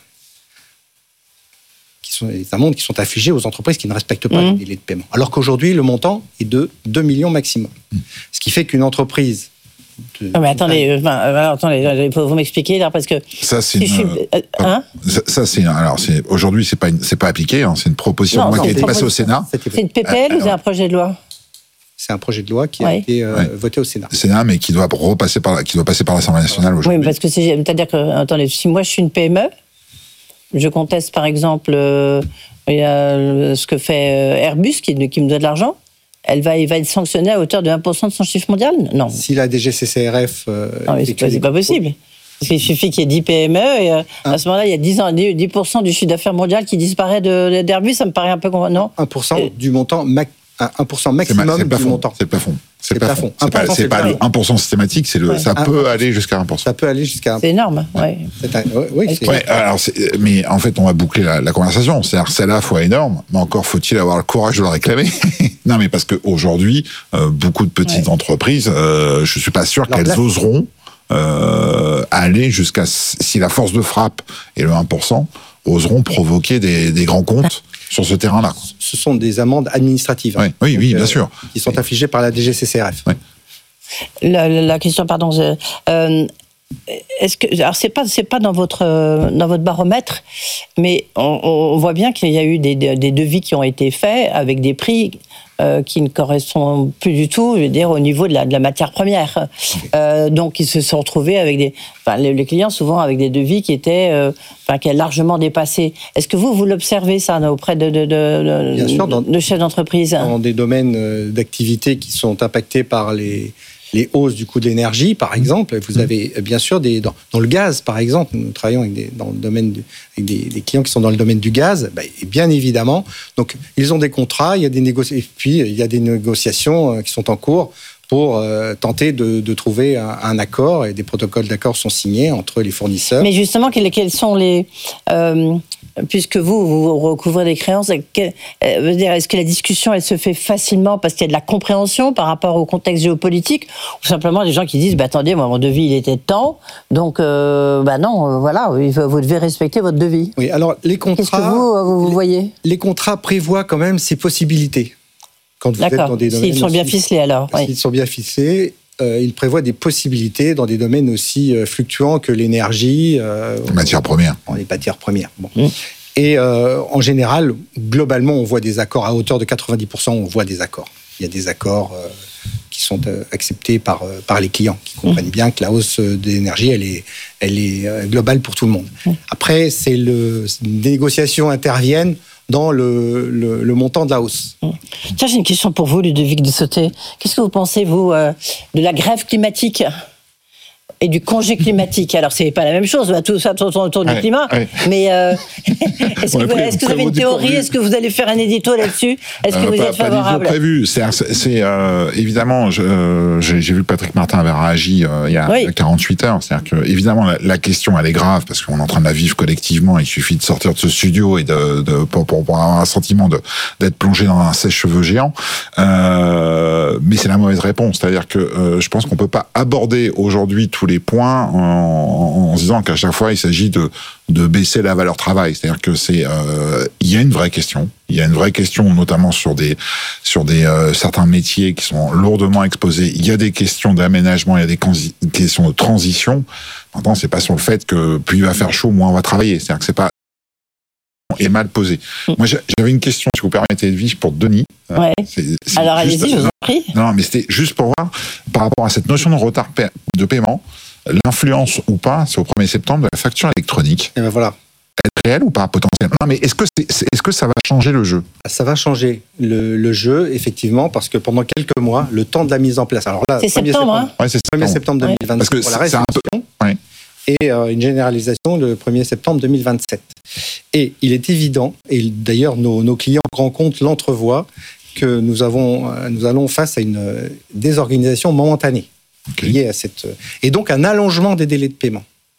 Qui sont des amendes qui sont affligées aux entreprises qui ne respectent pas les délais de paiement. Alors qu'aujourd'hui, le montant est de 2 millions maximum. Ce qui fait qu'une entreprise... mais attendez, vous m'expliquer là, parce que ça c'est aujourd'hui c'est pas appliqué, hein, c'est une proposition qui a été passée au Sénat. C'est une PPL ou c'est un projet de loi? C'est un projet de loi qui a été voté au Sénat. Sénat, mais qui doit passer par l'Assemblée nationale aujourd'hui. Oui, parce que c'est-à-dire que attendez, si moi je suis une PME, je conteste par exemple ce que fait Airbus qui me doit de l'argent. Il va être sanctionné à hauteur de 1% de son chiffre mondial? Non. Si la DGCCRF... non, mais c'est pas possible. Parce qu'il suffit qu'il y ait 10 PME et à ce moment-là, il y a 10% du chiffre d'affaires mondial qui disparaît d'Airbus. Ça me paraît un peu... Non 1% du montant, 1% maximum du montant. C'est le plafond. C'est le plafond. C'est pas le 1% systématique, ça peut aller jusqu'à 1%. Ça peut aller jusqu'à 1%. C'est énorme, alors, mais en fait, on va boucler la conversation. C'est-à-dire, c'est à la fois énorme, mais encore faut-il avoir le courage de le réclamer. Non, mais parce qu'aujourd'hui, beaucoup de petites entreprises, je suis pas sûr qu'elles oseront aller jusqu'à, si la force de frappe est le 1%, oseront provoquer des grands comptes sur ce terrain-là. Ce sont des amendes administratives. Oui, bien sûr. Qui sont affligées par la DGCCRF. Oui. La question, pardon, est-ce que, alors c'est pas dans votre baromètre, mais on voit bien qu'il y a eu des devis qui ont été faits avec des prix qui ne correspondent plus du tout, je veux dire, au niveau de la matière première. Donc ils se sont retrouvés avec les clients souvent avec des devis qui étaient qui a largement dépassé. Est-ce que vous l'observez ça auprès de chefs d'entreprise? Dans des domaines d'activité qui sont impactés par les hausses du coût de l'énergie, par exemple. Vous avez bien sûr dans le gaz, par exemple. Nous travaillons avec des clients qui sont dans le domaine du gaz. Et bien évidemment, donc ils ont des contrats, il y a des négociations, puis il y a des négociations qui sont en cours pour tenter de trouver un accord, et des protocoles d'accord sont signés entre les fournisseurs. Mais justement, quels sont les... puisque vous recouvrez des créances, est-ce que la discussion, elle se fait facilement parce qu'il y a de la compréhension par rapport au contexte géopolitique, ou simplement des gens qui disent, attendez, moi, mon devis, il était de temps, donc, non, voilà, vous devez respecter votre devis. Oui, alors, les contrats... Qu'est-ce que vous voyez? Les contrats prévoient quand même ces possibilités. Quand vous êtes dans des domaines... S'ils sont bien ficelés, alors. S'ils sont bien ficelés... il prévoit des possibilités dans des domaines aussi fluctuants que l'énergie. Les matières premières. Les matières premières. Bon. Et en général, globalement, on voit des accords à hauteur de 90%. On voit des accords. Il y a des accords qui sont acceptés par les clients, qui comprennent bien que la hausse de l'énergie, elle est globale pour tout le monde. Après, les négociations interviennent dans le montant de la hausse. Tiens, j'ai une question pour vous, Ludovic de Sauté. Qu'est-ce que vous pensez, vous, de la grève climatique Et du congé climatique. Alors, c'est pas la même chose, tout ça autour du climat. Ouais. Mais est-ce que vous avez une théorie? Est-ce que vous allez faire un édito là-dessus? Est-ce que vous êtes favorable? Pas prévu. C'est évidemment, j'ai vu que Patrick Martin avait réagi il y a 48 heures. C'est-à-dire que, évidemment, la question, elle est grave parce qu'on est en train de la vivre collectivement. Il suffit de sortir de ce studio et pour avoir un sentiment d'être plongé dans un sèche-cheveux géant. Mais c'est la mauvaise réponse. C'est-à-dire que je pense qu'on peut pas aborder aujourd'hui tous les points en se disant qu'à chaque fois il s'agit de baisser la valeur travail. C'est-à-dire que il y a une vraie question. Il y a une vraie question, notamment sur des certains métiers qui sont lourdement exposés. Il y a des questions d'aménagement, il y a des questions de transition. Maintenant, c'est pas sur le fait que plus il va faire chaud, moins on va travailler. C'est-à-dire que c'est pas est mal posé. Moi, j'avais une question, si vous permettez, Edwige, pour Denis. Ouais. Alors, allez-y, je vous en prie. Non, mais c'était juste pour voir, par rapport à cette notion de retard de paiement, l'influence ou pas, c'est au 1er septembre, de la facture électronique. Et ben voilà. Elle est réelle ou pas, potentiellement? Non, mais est-ce que ça va changer le jeu? Ça va changer le jeu, effectivement, parce que pendant quelques mois, le temps de la mise en place. Alors là, c'est septembre, hein? Ouais, c'est 1er septembre 2027 parce que pour la restitution. Ouais. Et une généralisation le 1er septembre 2027. Et il est évident, et d'ailleurs nos clients grands comptes l'entrevoient, que nous allons face à une désorganisation momentanée liée à cette... Et donc un allongement des délais de paiement.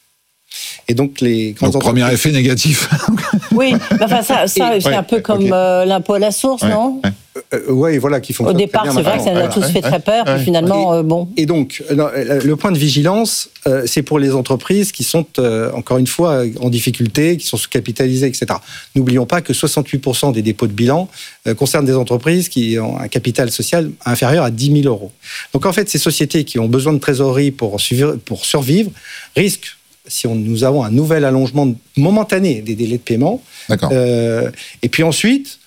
Et donc premier effet négatif. Oui, enfin c'est un peu comme l'impôt à la source, non? Oui, voilà, qui fonctionne. Au départ, c'est vrai que ça nous a tous fait très peur, puis finalement, bon. Et donc, le point de vigilance, c'est pour les entreprises qui sont, encore une fois, en difficulté, qui sont sous-capitalisées, etc. N'oublions pas que 68% des dépôts de bilan concernent des entreprises qui ont un capital social inférieur à 10 000 euros. Donc, en fait, ces sociétés qui ont besoin de trésorerie pour survivre risquent, si nous avons un nouvel allongement momentané des délais de paiement. D'accord. Et puis ensuite,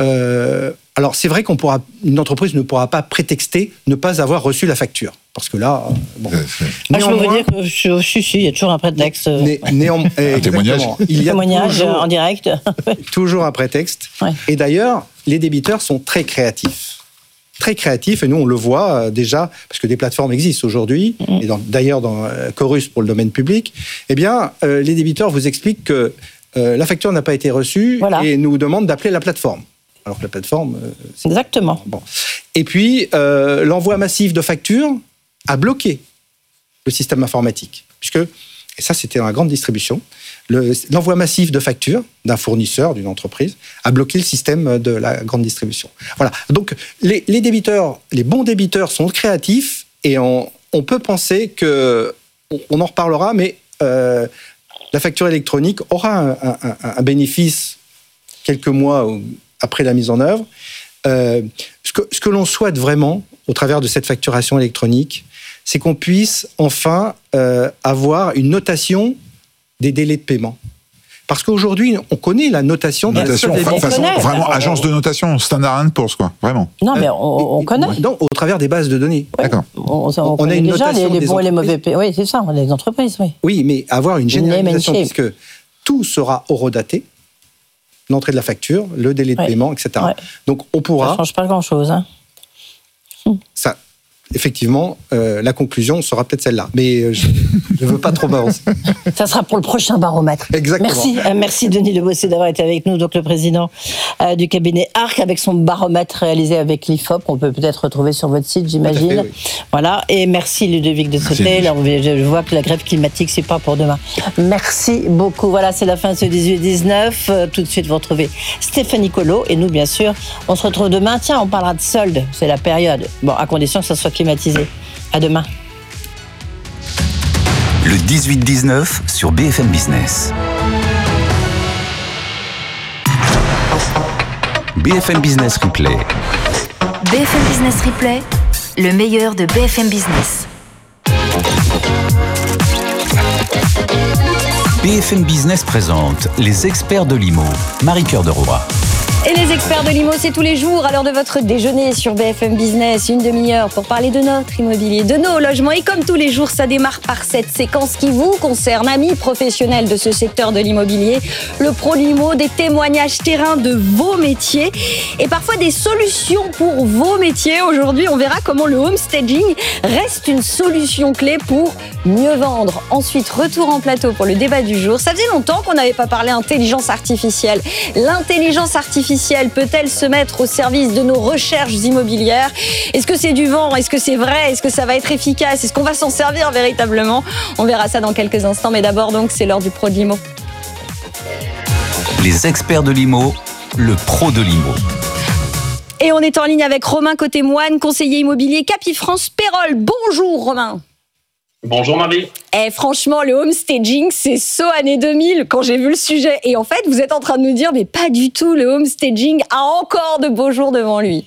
alors c'est vrai une entreprise ne pourra pas prétexter ne pas avoir reçu la facture. Parce que là, bon. Je peux vous dire que il y a toujours un prétexte. Un témoignage. Il y a témoignage en direct. Toujours un prétexte. Ouais. Et d'ailleurs, les débiteurs sont très créatifs. Très créatif, et nous on le voit déjà, parce que des plateformes existent aujourd'hui, et d'ailleurs dans Chorus pour le domaine public, eh bien les débiteurs vous expliquent que la facture n'a pas été reçue et nous demandent d'appeler la plateforme. Alors que la plateforme... Exactement. Bon. Et puis l'envoi massif de factures a bloqué le système informatique, puisque, et ça c'était dans la grande distribution, l'envoi massif de factures d'un fournisseur, d'une entreprise, a bloqué le système de la grande distribution. Voilà. Donc, les débiteurs, les bons débiteurs sont créatifs et on peut penser que, on en reparlera, mais la facture électronique aura un bénéfice quelques mois après la mise en œuvre. Ce que l'on souhaite vraiment, au travers de cette facturation électronique, c'est qu'on puisse enfin avoir une notation des délais de paiement. Parce qu'aujourd'hui, on connaît la notation. Vraiment agence de notation, Standard & Poor's, quoi, vraiment. Non, mais on connaît. Non, au travers des bases de données. Oui. D'accord. On a une déjà notation les bons et les mauvais paiements. Oui, c'est ça, les entreprises, oui. Oui, mais avoir une généralisation, puisque tout sera horodaté, l'entrée de la facture, le délai de paiement, etc. Ouais. Donc, on pourra... Ça ne change pas grand-chose, hein. Ça... Effectivement, la conclusion sera peut-être celle-là. Mais je ne veux pas trop m'avancer. Ça sera pour le prochain baromètre. Exactement. Merci Denis Lebossé d'avoir été avec nous, donc le président du cabinet ARC, avec son baromètre réalisé avec l'IFOP, qu'on peut peut-être retrouver sur votre site, j'imagine. Oui. Voilà. Et merci Ludovic de Sauté. Là, je vois que la grève climatique, c'est pas pour demain. Merci beaucoup. Voilà, c'est la fin de ce 18-19. Tout de suite, vous retrouvez Stéphanie Colo. Et nous, bien sûr, on se retrouve demain. Tiens, on parlera de soldes. C'est la période. Bon, à condition que ça soit climatisé. À demain. Le 18-19 sur BFM Business. BFM Business Replay. BFM Business Replay, le meilleur de BFM Business. BFM Business présente les experts de l'IMO. Marie-Cœur de Roy. Et les experts de l'IMO, c'est tous les jours à l'heure de votre déjeuner sur BFM Business, une demi-heure pour parler de notre immobilier, de nos logements. Et comme tous les jours, ça démarre par cette séquence qui vous concerne, amis professionnels de ce secteur de l'immobilier. Le Pro de l'IMO, des témoignages terrain de vos métiers et parfois des solutions pour vos métiers. Aujourd'hui, on verra comment le home staging reste une solution clé pour mieux vendre. Ensuite, retour en plateau pour le débat du jour. Ça faisait longtemps qu'on n'avait pas parlé intelligence artificielle. L'intelligence artificielle peut-elle se mettre au service de nos recherches immobilières ? Est-ce que c'est du vent ? Est-ce que c'est vrai ? Est-ce que ça va être efficace ? Est-ce qu'on va s'en servir véritablement ? On verra ça dans quelques instants, mais d'abord donc c'est l'heure du Pro de l'IMO. Les experts de l'IMO, le Pro de l'IMO. Et on est en ligne avec Romain Côté-Moine, conseiller immobilier Capifrance Pérol. Bonjour Romain. Bonjour Marie. Franchement, le home staging, c'est saut année 2000 quand j'ai vu le sujet. Et en fait, vous êtes en train de nous dire, mais pas du tout, le home staging a encore de beaux jours devant lui.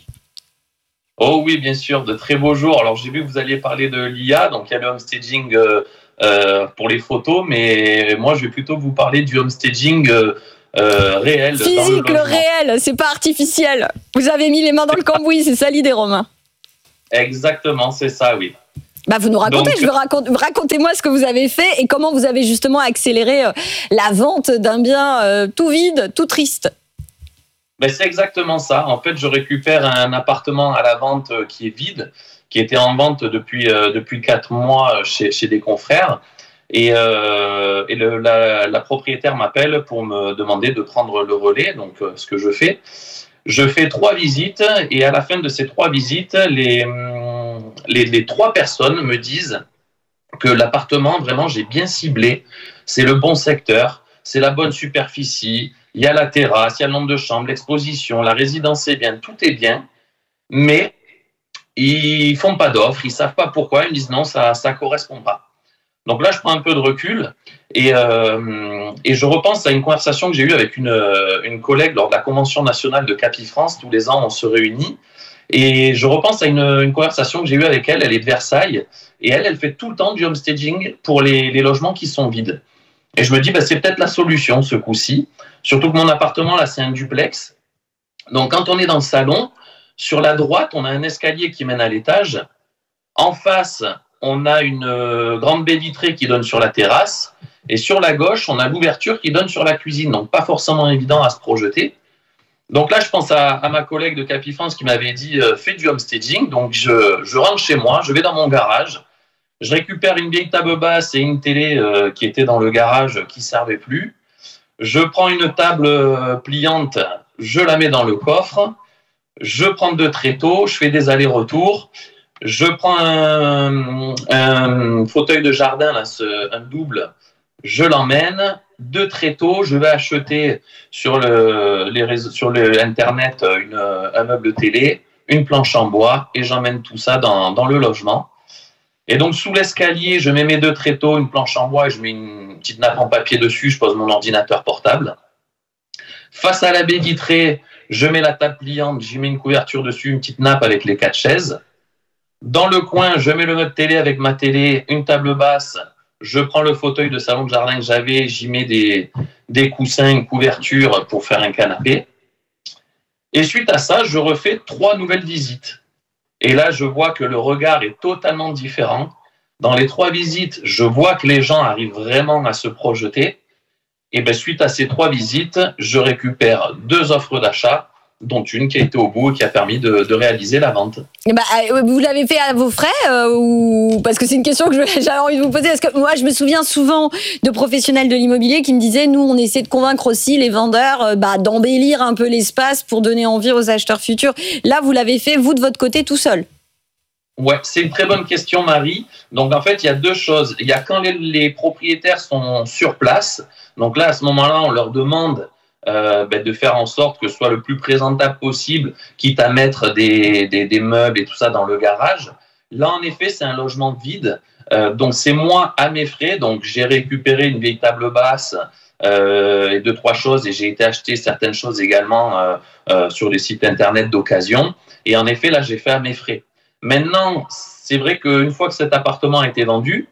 Oh oui, bien sûr, de très beaux jours. Alors j'ai vu que vous alliez parler de l'IA, donc il y a le home staging pour les photos, mais moi je vais plutôt vous parler du home staging réel. Physique, le réel, c'est pas artificiel. Vous avez mis les mains dans le cambouis, c'est ça l'idée, Romain. Exactement, c'est ça, oui. Vous nous racontez, racontez-moi ce que vous avez fait et comment vous avez justement accéléré la vente d'un bien tout vide, tout triste. C'est exactement ça. En fait, je récupère un appartement à la vente qui est vide, qui était en vente depuis 4 mois chez des confrères. Et la propriétaire m'appelle pour me demander de prendre le relais. Donc, ce que je fais 3 visites et à la fin de ces 3 visites, les 3 personnes me disent que l'appartement, vraiment, j'ai bien ciblé. C'est le bon secteur, c'est la bonne superficie, il y a la terrasse, il y a le nombre de chambres, l'exposition, la résidence est bien, tout est bien. Mais ils font pas d'offres, ils savent pas pourquoi. Ils me disent non, ça correspond pas. Donc là, je prends un peu de recul et je repense à une conversation que j'ai eue avec une collègue lors de la convention nationale de Capifrance. Tous les ans, on se réunit. Et je repense à une conversation que j'ai eue avec elle. Elle est de Versailles. Et elle fait tout le temps du home staging pour les logements qui sont vides. Et je me dis, c'est peut-être la solution ce coup-ci. Surtout que mon appartement, là, c'est un duplex. Donc, quand on est dans le salon, sur la droite, on a un escalier qui mène à l'étage. En face, on a une grande baie vitrée qui donne sur la terrasse. Et sur la gauche, on a l'ouverture qui donne sur la cuisine. Donc, pas forcément évident à se projeter. Donc là, je pense à ma collègue de Capifrance qui m'avait dit « fais du home staging ». Donc, je rentre chez moi, je vais dans mon garage. Je récupère une vieille table basse et une télé qui était dans le garage qui ne servait plus. Je prends une table pliante, je la mets dans le coffre. Je prends 2 tréteaux, je fais des allers-retours. Je prends un fauteuil de jardin, là, un double, je l'emmène. 2 tréteaux, je vais acheter sur Internet un meuble télé, une planche en bois et j'emmène tout ça dans le logement. Et donc, sous l'escalier, je mets mes 2 tréteaux, une planche en bois et je mets une petite nappe en papier dessus, je pose mon ordinateur portable. Face à la baie vitrée, je mets la table pliante, j'y mets une couverture dessus, une petite nappe avec les 4 chaises. Dans le coin, je mets le meuble télé avec ma télé, une table basse. Je prends le fauteuil de salon de jardin que j'avais, j'y mets des coussins, une couverture pour faire un canapé. Et suite à ça, je refais 3 nouvelles visites. Et là, je vois que le regard est totalement différent. Dans les 3 visites, je vois que les gens arrivent vraiment à se projeter. Et suite à ces 3 visites, je récupère 2 offres d'achat, dont une qui a été au bout et qui a permis de réaliser la vente. Vous l'avez fait à vos frais ou parce que c'est une question que j'avais envie de vous poser. Parce que moi, je me souviens souvent de professionnels de l'immobilier qui me disaient, nous, on essaie de convaincre aussi les vendeurs d'embellir un peu l'espace pour donner envie aux acheteurs futurs. Là, vous l'avez fait, vous, de votre côté, tout seul. Ouais, c'est une très bonne question, Marie. Donc, en fait, il y a 2 choses. Il y a quand les propriétaires sont sur place. Donc là, à ce moment-là, on leur demande de faire en sorte que ce soit le plus présentable possible, quitte à mettre des meubles et tout ça dans le garage. Là, en effet, c'est un logement vide. Donc, c'est moi à mes frais. Donc, j'ai récupéré une vieille table basse et 2-3 choses. Et j'ai été acheter certaines choses également sur des sites Internet d'occasion. Et en effet, là, j'ai fait à mes frais. Maintenant, c'est vrai qu'une fois que cet appartement a été vendu,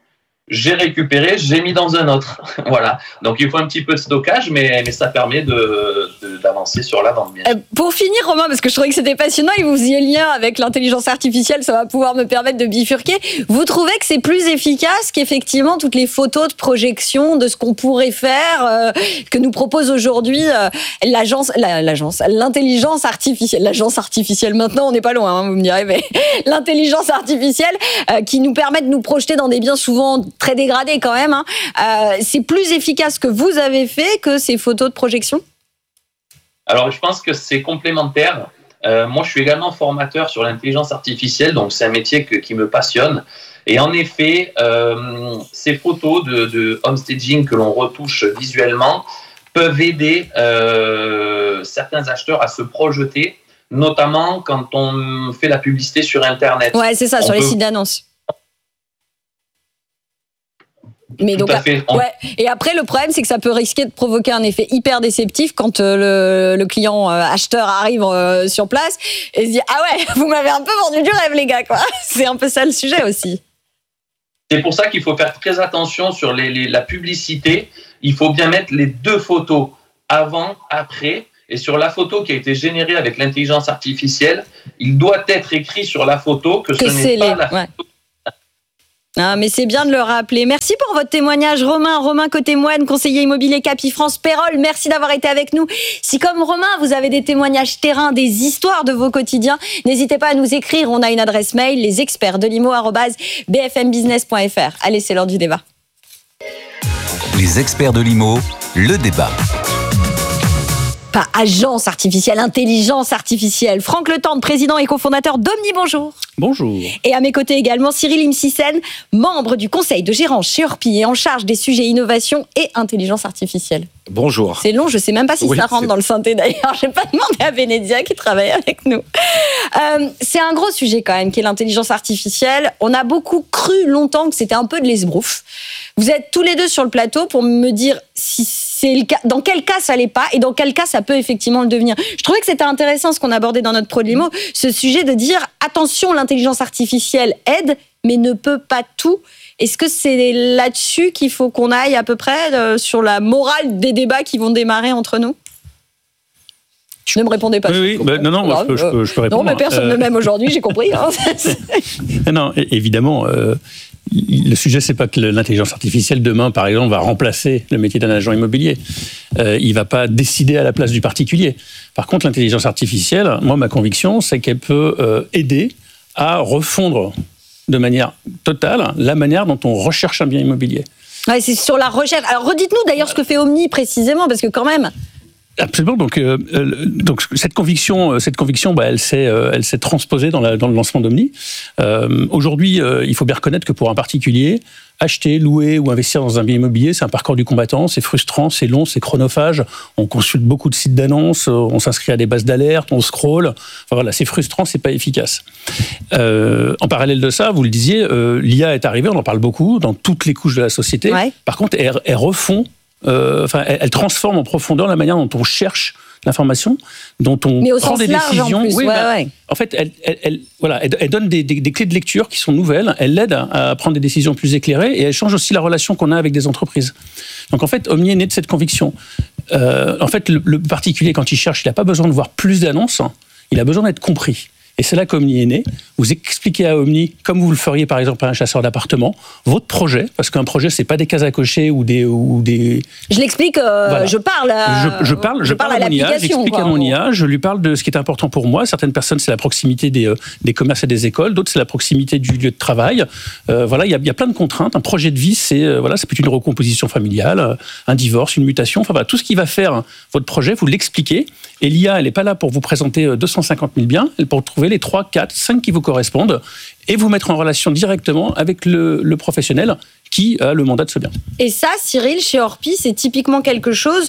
j'ai récupéré, j'ai mis dans un autre. Voilà. Donc il faut un petit peu de stockage, mais ça permet d'avancer sur la vente. Bien sûr. Pour finir, Romain, parce que je trouvais que c'était passionnant et vous faisiez le lien avec l'intelligence artificielle, ça va pouvoir me permettre de bifurquer. Vous trouvez que c'est plus efficace qu'effectivement toutes les photos de projection de ce qu'on pourrait faire, que nous propose aujourd'hui l'intelligence artificielle. L'agence artificielle, maintenant, on n'est pas loin, vous me direz, mais l'intelligence artificielle qui nous permet de nous projeter dans des biens souvent très dégradés quand même. C'est plus efficace que vous avez fait que ces photos de projection ? Alors, je pense que c'est complémentaire. Moi, je suis également formateur sur l'intelligence artificielle, donc c'est un métier qui me passionne. Et en effet, ces photos de homestaging que l'on retouche visuellement peuvent aider certains acheteurs à se projeter, notamment quand on fait la publicité sur Internet. Ouais, c'est ça, sur les sites d'annonces. Mais donc, et après, le problème, c'est que ça peut risquer de provoquer un effet hyper déceptif quand le client acheteur arrive sur place et se dit « Ah ouais, vous m'avez un peu vendu du rêve, les gars, quoi !» C'est un peu ça le sujet aussi. C'est pour ça qu'il faut faire très attention sur la publicité. Il faut bien mettre les deux photos, avant, après. Et sur la photo qui a été générée avec l'intelligence artificielle, il doit être écrit sur la photo que ce n'est pas la photo. Ah, mais c'est bien de le rappeler. Merci pour votre témoignage, Romain Côté-Moine, conseiller immobilier Capifrance Pérol. Merci d'avoir été avec nous. Si, comme Romain, vous avez des témoignages terrain, des histoires de vos quotidiens, n'hésitez pas à nous écrire. On a une adresse mail, lesexpertsdelimo@bfmbusiness.fr. Allez, c'est l'heure du débat. Les experts de l'IMO, le débat. Pas agence artificielle, intelligence artificielle. Franck Letendre, président et cofondateur d'Omni, bonjour. Bonjour. Et à mes côtés également, Cyril Imsisen, membre du conseil de gérance chez Orpi et en charge des sujets innovation et intelligence artificielle. Bonjour. C'est long, je ne sais même pas si ça rentre dans le synthé d'ailleurs. Je n'ai pas demandé à Bénédia qui travaille avec nous. C'est un gros sujet quand même, qui est l'intelligence artificielle. On a beaucoup cru longtemps que c'était un peu de l'esbrouf. Vous êtes tous les deux sur le plateau pour me dire si c'est le cas, dans quel cas ça l'est pas et dans quel cas ça peut effectivement le devenir. Je trouvais que c'était intéressant ce qu'on abordait dans notre Pro de l'IMO, ce sujet de dire attention, l'intelligence artificielle aide, mais ne peut pas tout. Est-ce que c'est là-dessus qu'il faut qu'on aille à peu près sur la morale des débats qui vont démarrer entre nous ? Ne me répondez pas. Oui, non, moi, je peux répondre. Non, mais personne ne m'aime aujourd'hui, j'ai compris. Hein. Non, évidemment, le sujet, c'est pas que l'intelligence artificielle, demain, par exemple, va remplacer le métier d'un agent immobilier. Il va pas décider à la place du particulier. Par contre, l'intelligence artificielle, moi, ma conviction, c'est qu'elle peut aider à refondre de manière totale la manière dont on recherche un bien immobilier. Ouais, c'est sur la recherche. Alors, redites-nous d'ailleurs ce que fait Omni précisément, parce que quand même... Absolument. Donc cette conviction, elle s'est transposée dans le lancement d'Omni. Aujourd'hui, il faut bien reconnaître que pour un particulier, acheter, louer ou investir dans un bien immobilier, c'est un parcours du combattant, c'est frustrant, c'est long, c'est chronophage. On consulte beaucoup de sites d'annonces, on s'inscrit à des bases d'alerte, on scrolle. Enfin voilà, c'est frustrant, c'est pas efficace. En parallèle de ça, vous le disiez, l'IA est arrivée, on en parle beaucoup dans toutes les couches de la société. Ouais. Par contre, elle refond. Elle transforme en profondeur la manière dont on cherche l'information, dont on prend des décisions. En plus, en fait, elle donne des clés de lecture qui sont nouvelles. Elle aide à prendre des décisions plus éclairées et elle change aussi la relation qu'on a avec des entreprises. Donc en fait, Omni est né de cette conviction. En fait, le particulier, quand il cherche, il n'a pas besoin de voir plus d'annonces. Il a besoin d'être compris. Et c'est là qu'Omni est né. Vous expliquez à Omni, comme vous le feriez par exemple à un chasseur d'appartements, votre projet, parce qu'un projet, c'est pas des cases à cocher ou des... Je l'explique, voilà. Je parle à mon IA, j'explique à mon IA, je lui parle de ce qui est important pour moi. Certaines personnes, c'est la proximité des commerces et des écoles, d'autres, c'est la proximité du lieu de travail. Voilà, il y a plein de contraintes. Un projet de vie, ça peut être une recomposition familiale, un divorce, une mutation, enfin voilà, tout ce qui va faire votre projet, vous l'expliquez. Et l'IA, elle n'est pas là pour vous présenter 250 000 biens, elle est pour trouver les 3, 4, 5 qui vous correspondent et vous mettre en relation directement avec le professionnel qui a le mandat de ce bien. Et ça, Cyril, chez Orpi, c'est typiquement quelque chose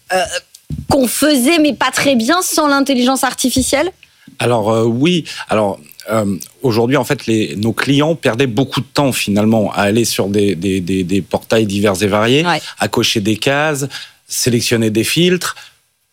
qu'on faisait, mais pas très bien, sans l'intelligence artificielle ? Alors oui, aujourd'hui, en fait, nos clients perdaient beaucoup de temps, finalement, à aller sur des portails divers et variés, à cocher des cases, sélectionner des filtres.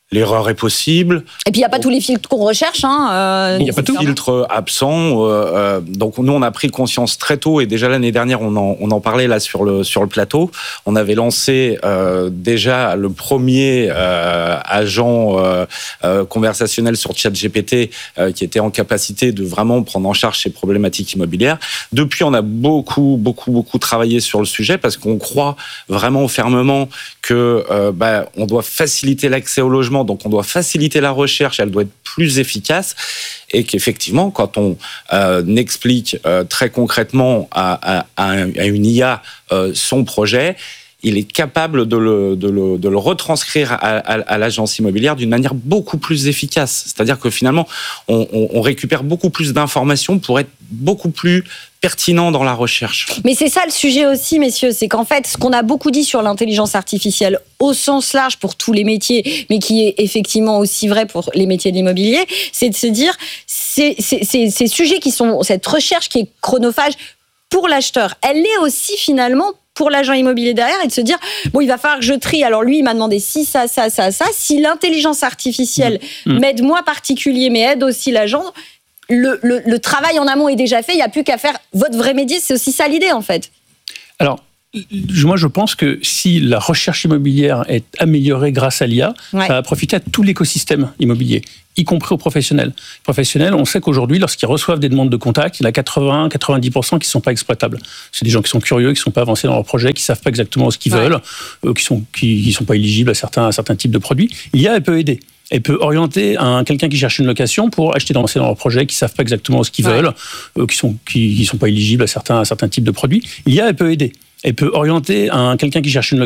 L'erreur est possible. Et puis, il n'y a pas tous les filtres qu'on recherche. Il n'y a pas de filtres absents. Donc, nous, on a pris conscience très tôt. Et déjà, l'année dernière, on en parlait là sur le plateau. On avait lancé déjà le premier agent conversationnel sur ChatGPT qui était en capacité de vraiment prendre en charge ces problématiques immobilières. Depuis, on a beaucoup travaillé sur le sujet parce qu'on croit vraiment fermement que on doit faciliter l'accès au logement. Donc, on doit faciliter la recherche, elle doit être plus efficace et qu'effectivement, quand on explique très concrètement à une IA son projet, il est capable de le retranscrire à l'agence immobilière d'une manière beaucoup plus efficace. C'est-à-dire que finalement, on récupère beaucoup plus d'informations pour être beaucoup plus pertinent dans la recherche. Mais c'est ça le sujet aussi, messieurs, c'est qu'en fait, ce qu'on a beaucoup dit sur l'intelligence artificielle au sens large pour tous les métiers, mais qui est effectivement aussi vrai pour les métiers de l'immobilier, c'est de se dire, ces sujets qui sont, cette recherche qui est chronophage pour l'acheteur, elle est aussi finalement pour l'agent immobilier derrière et de se dire, bon, il va falloir que je trie. Alors lui, il m'a demandé si, ça. Si l'intelligence artificielle m'aide moi particulier, mais aide aussi l'agent, le travail en amont est déjà fait. Il n'y a plus qu'à faire votre vrai métier. C'est aussi ça l'idée, en fait. Alors, moi, je pense que si la recherche immobilière est améliorée grâce à l'IA, ça va profiter à tout l'écosystème immobilier, y compris aux professionnels. Les professionnels, on sait qu'aujourd'hui, lorsqu'ils reçoivent des demandes de contact, il y en a 80-90% qui ne sont pas exploitables. C'est des gens qui sont curieux, qui ne sont pas avancés dans leur projet, qui ne savent pas exactement ce qu'ils veulent, qui sont pas éligibles à certains types de produits. L'IA, elle peut aider. Elle peut orienter quelqu'un qui cherche une location pour acheter dans leur projet, qui ne savent pas exactement ce qu'ils veulent, qui sont pas éligibles à certains types de produits. L'IA, elle peut aider. Elle peut orienter quelqu'un qui cherche une location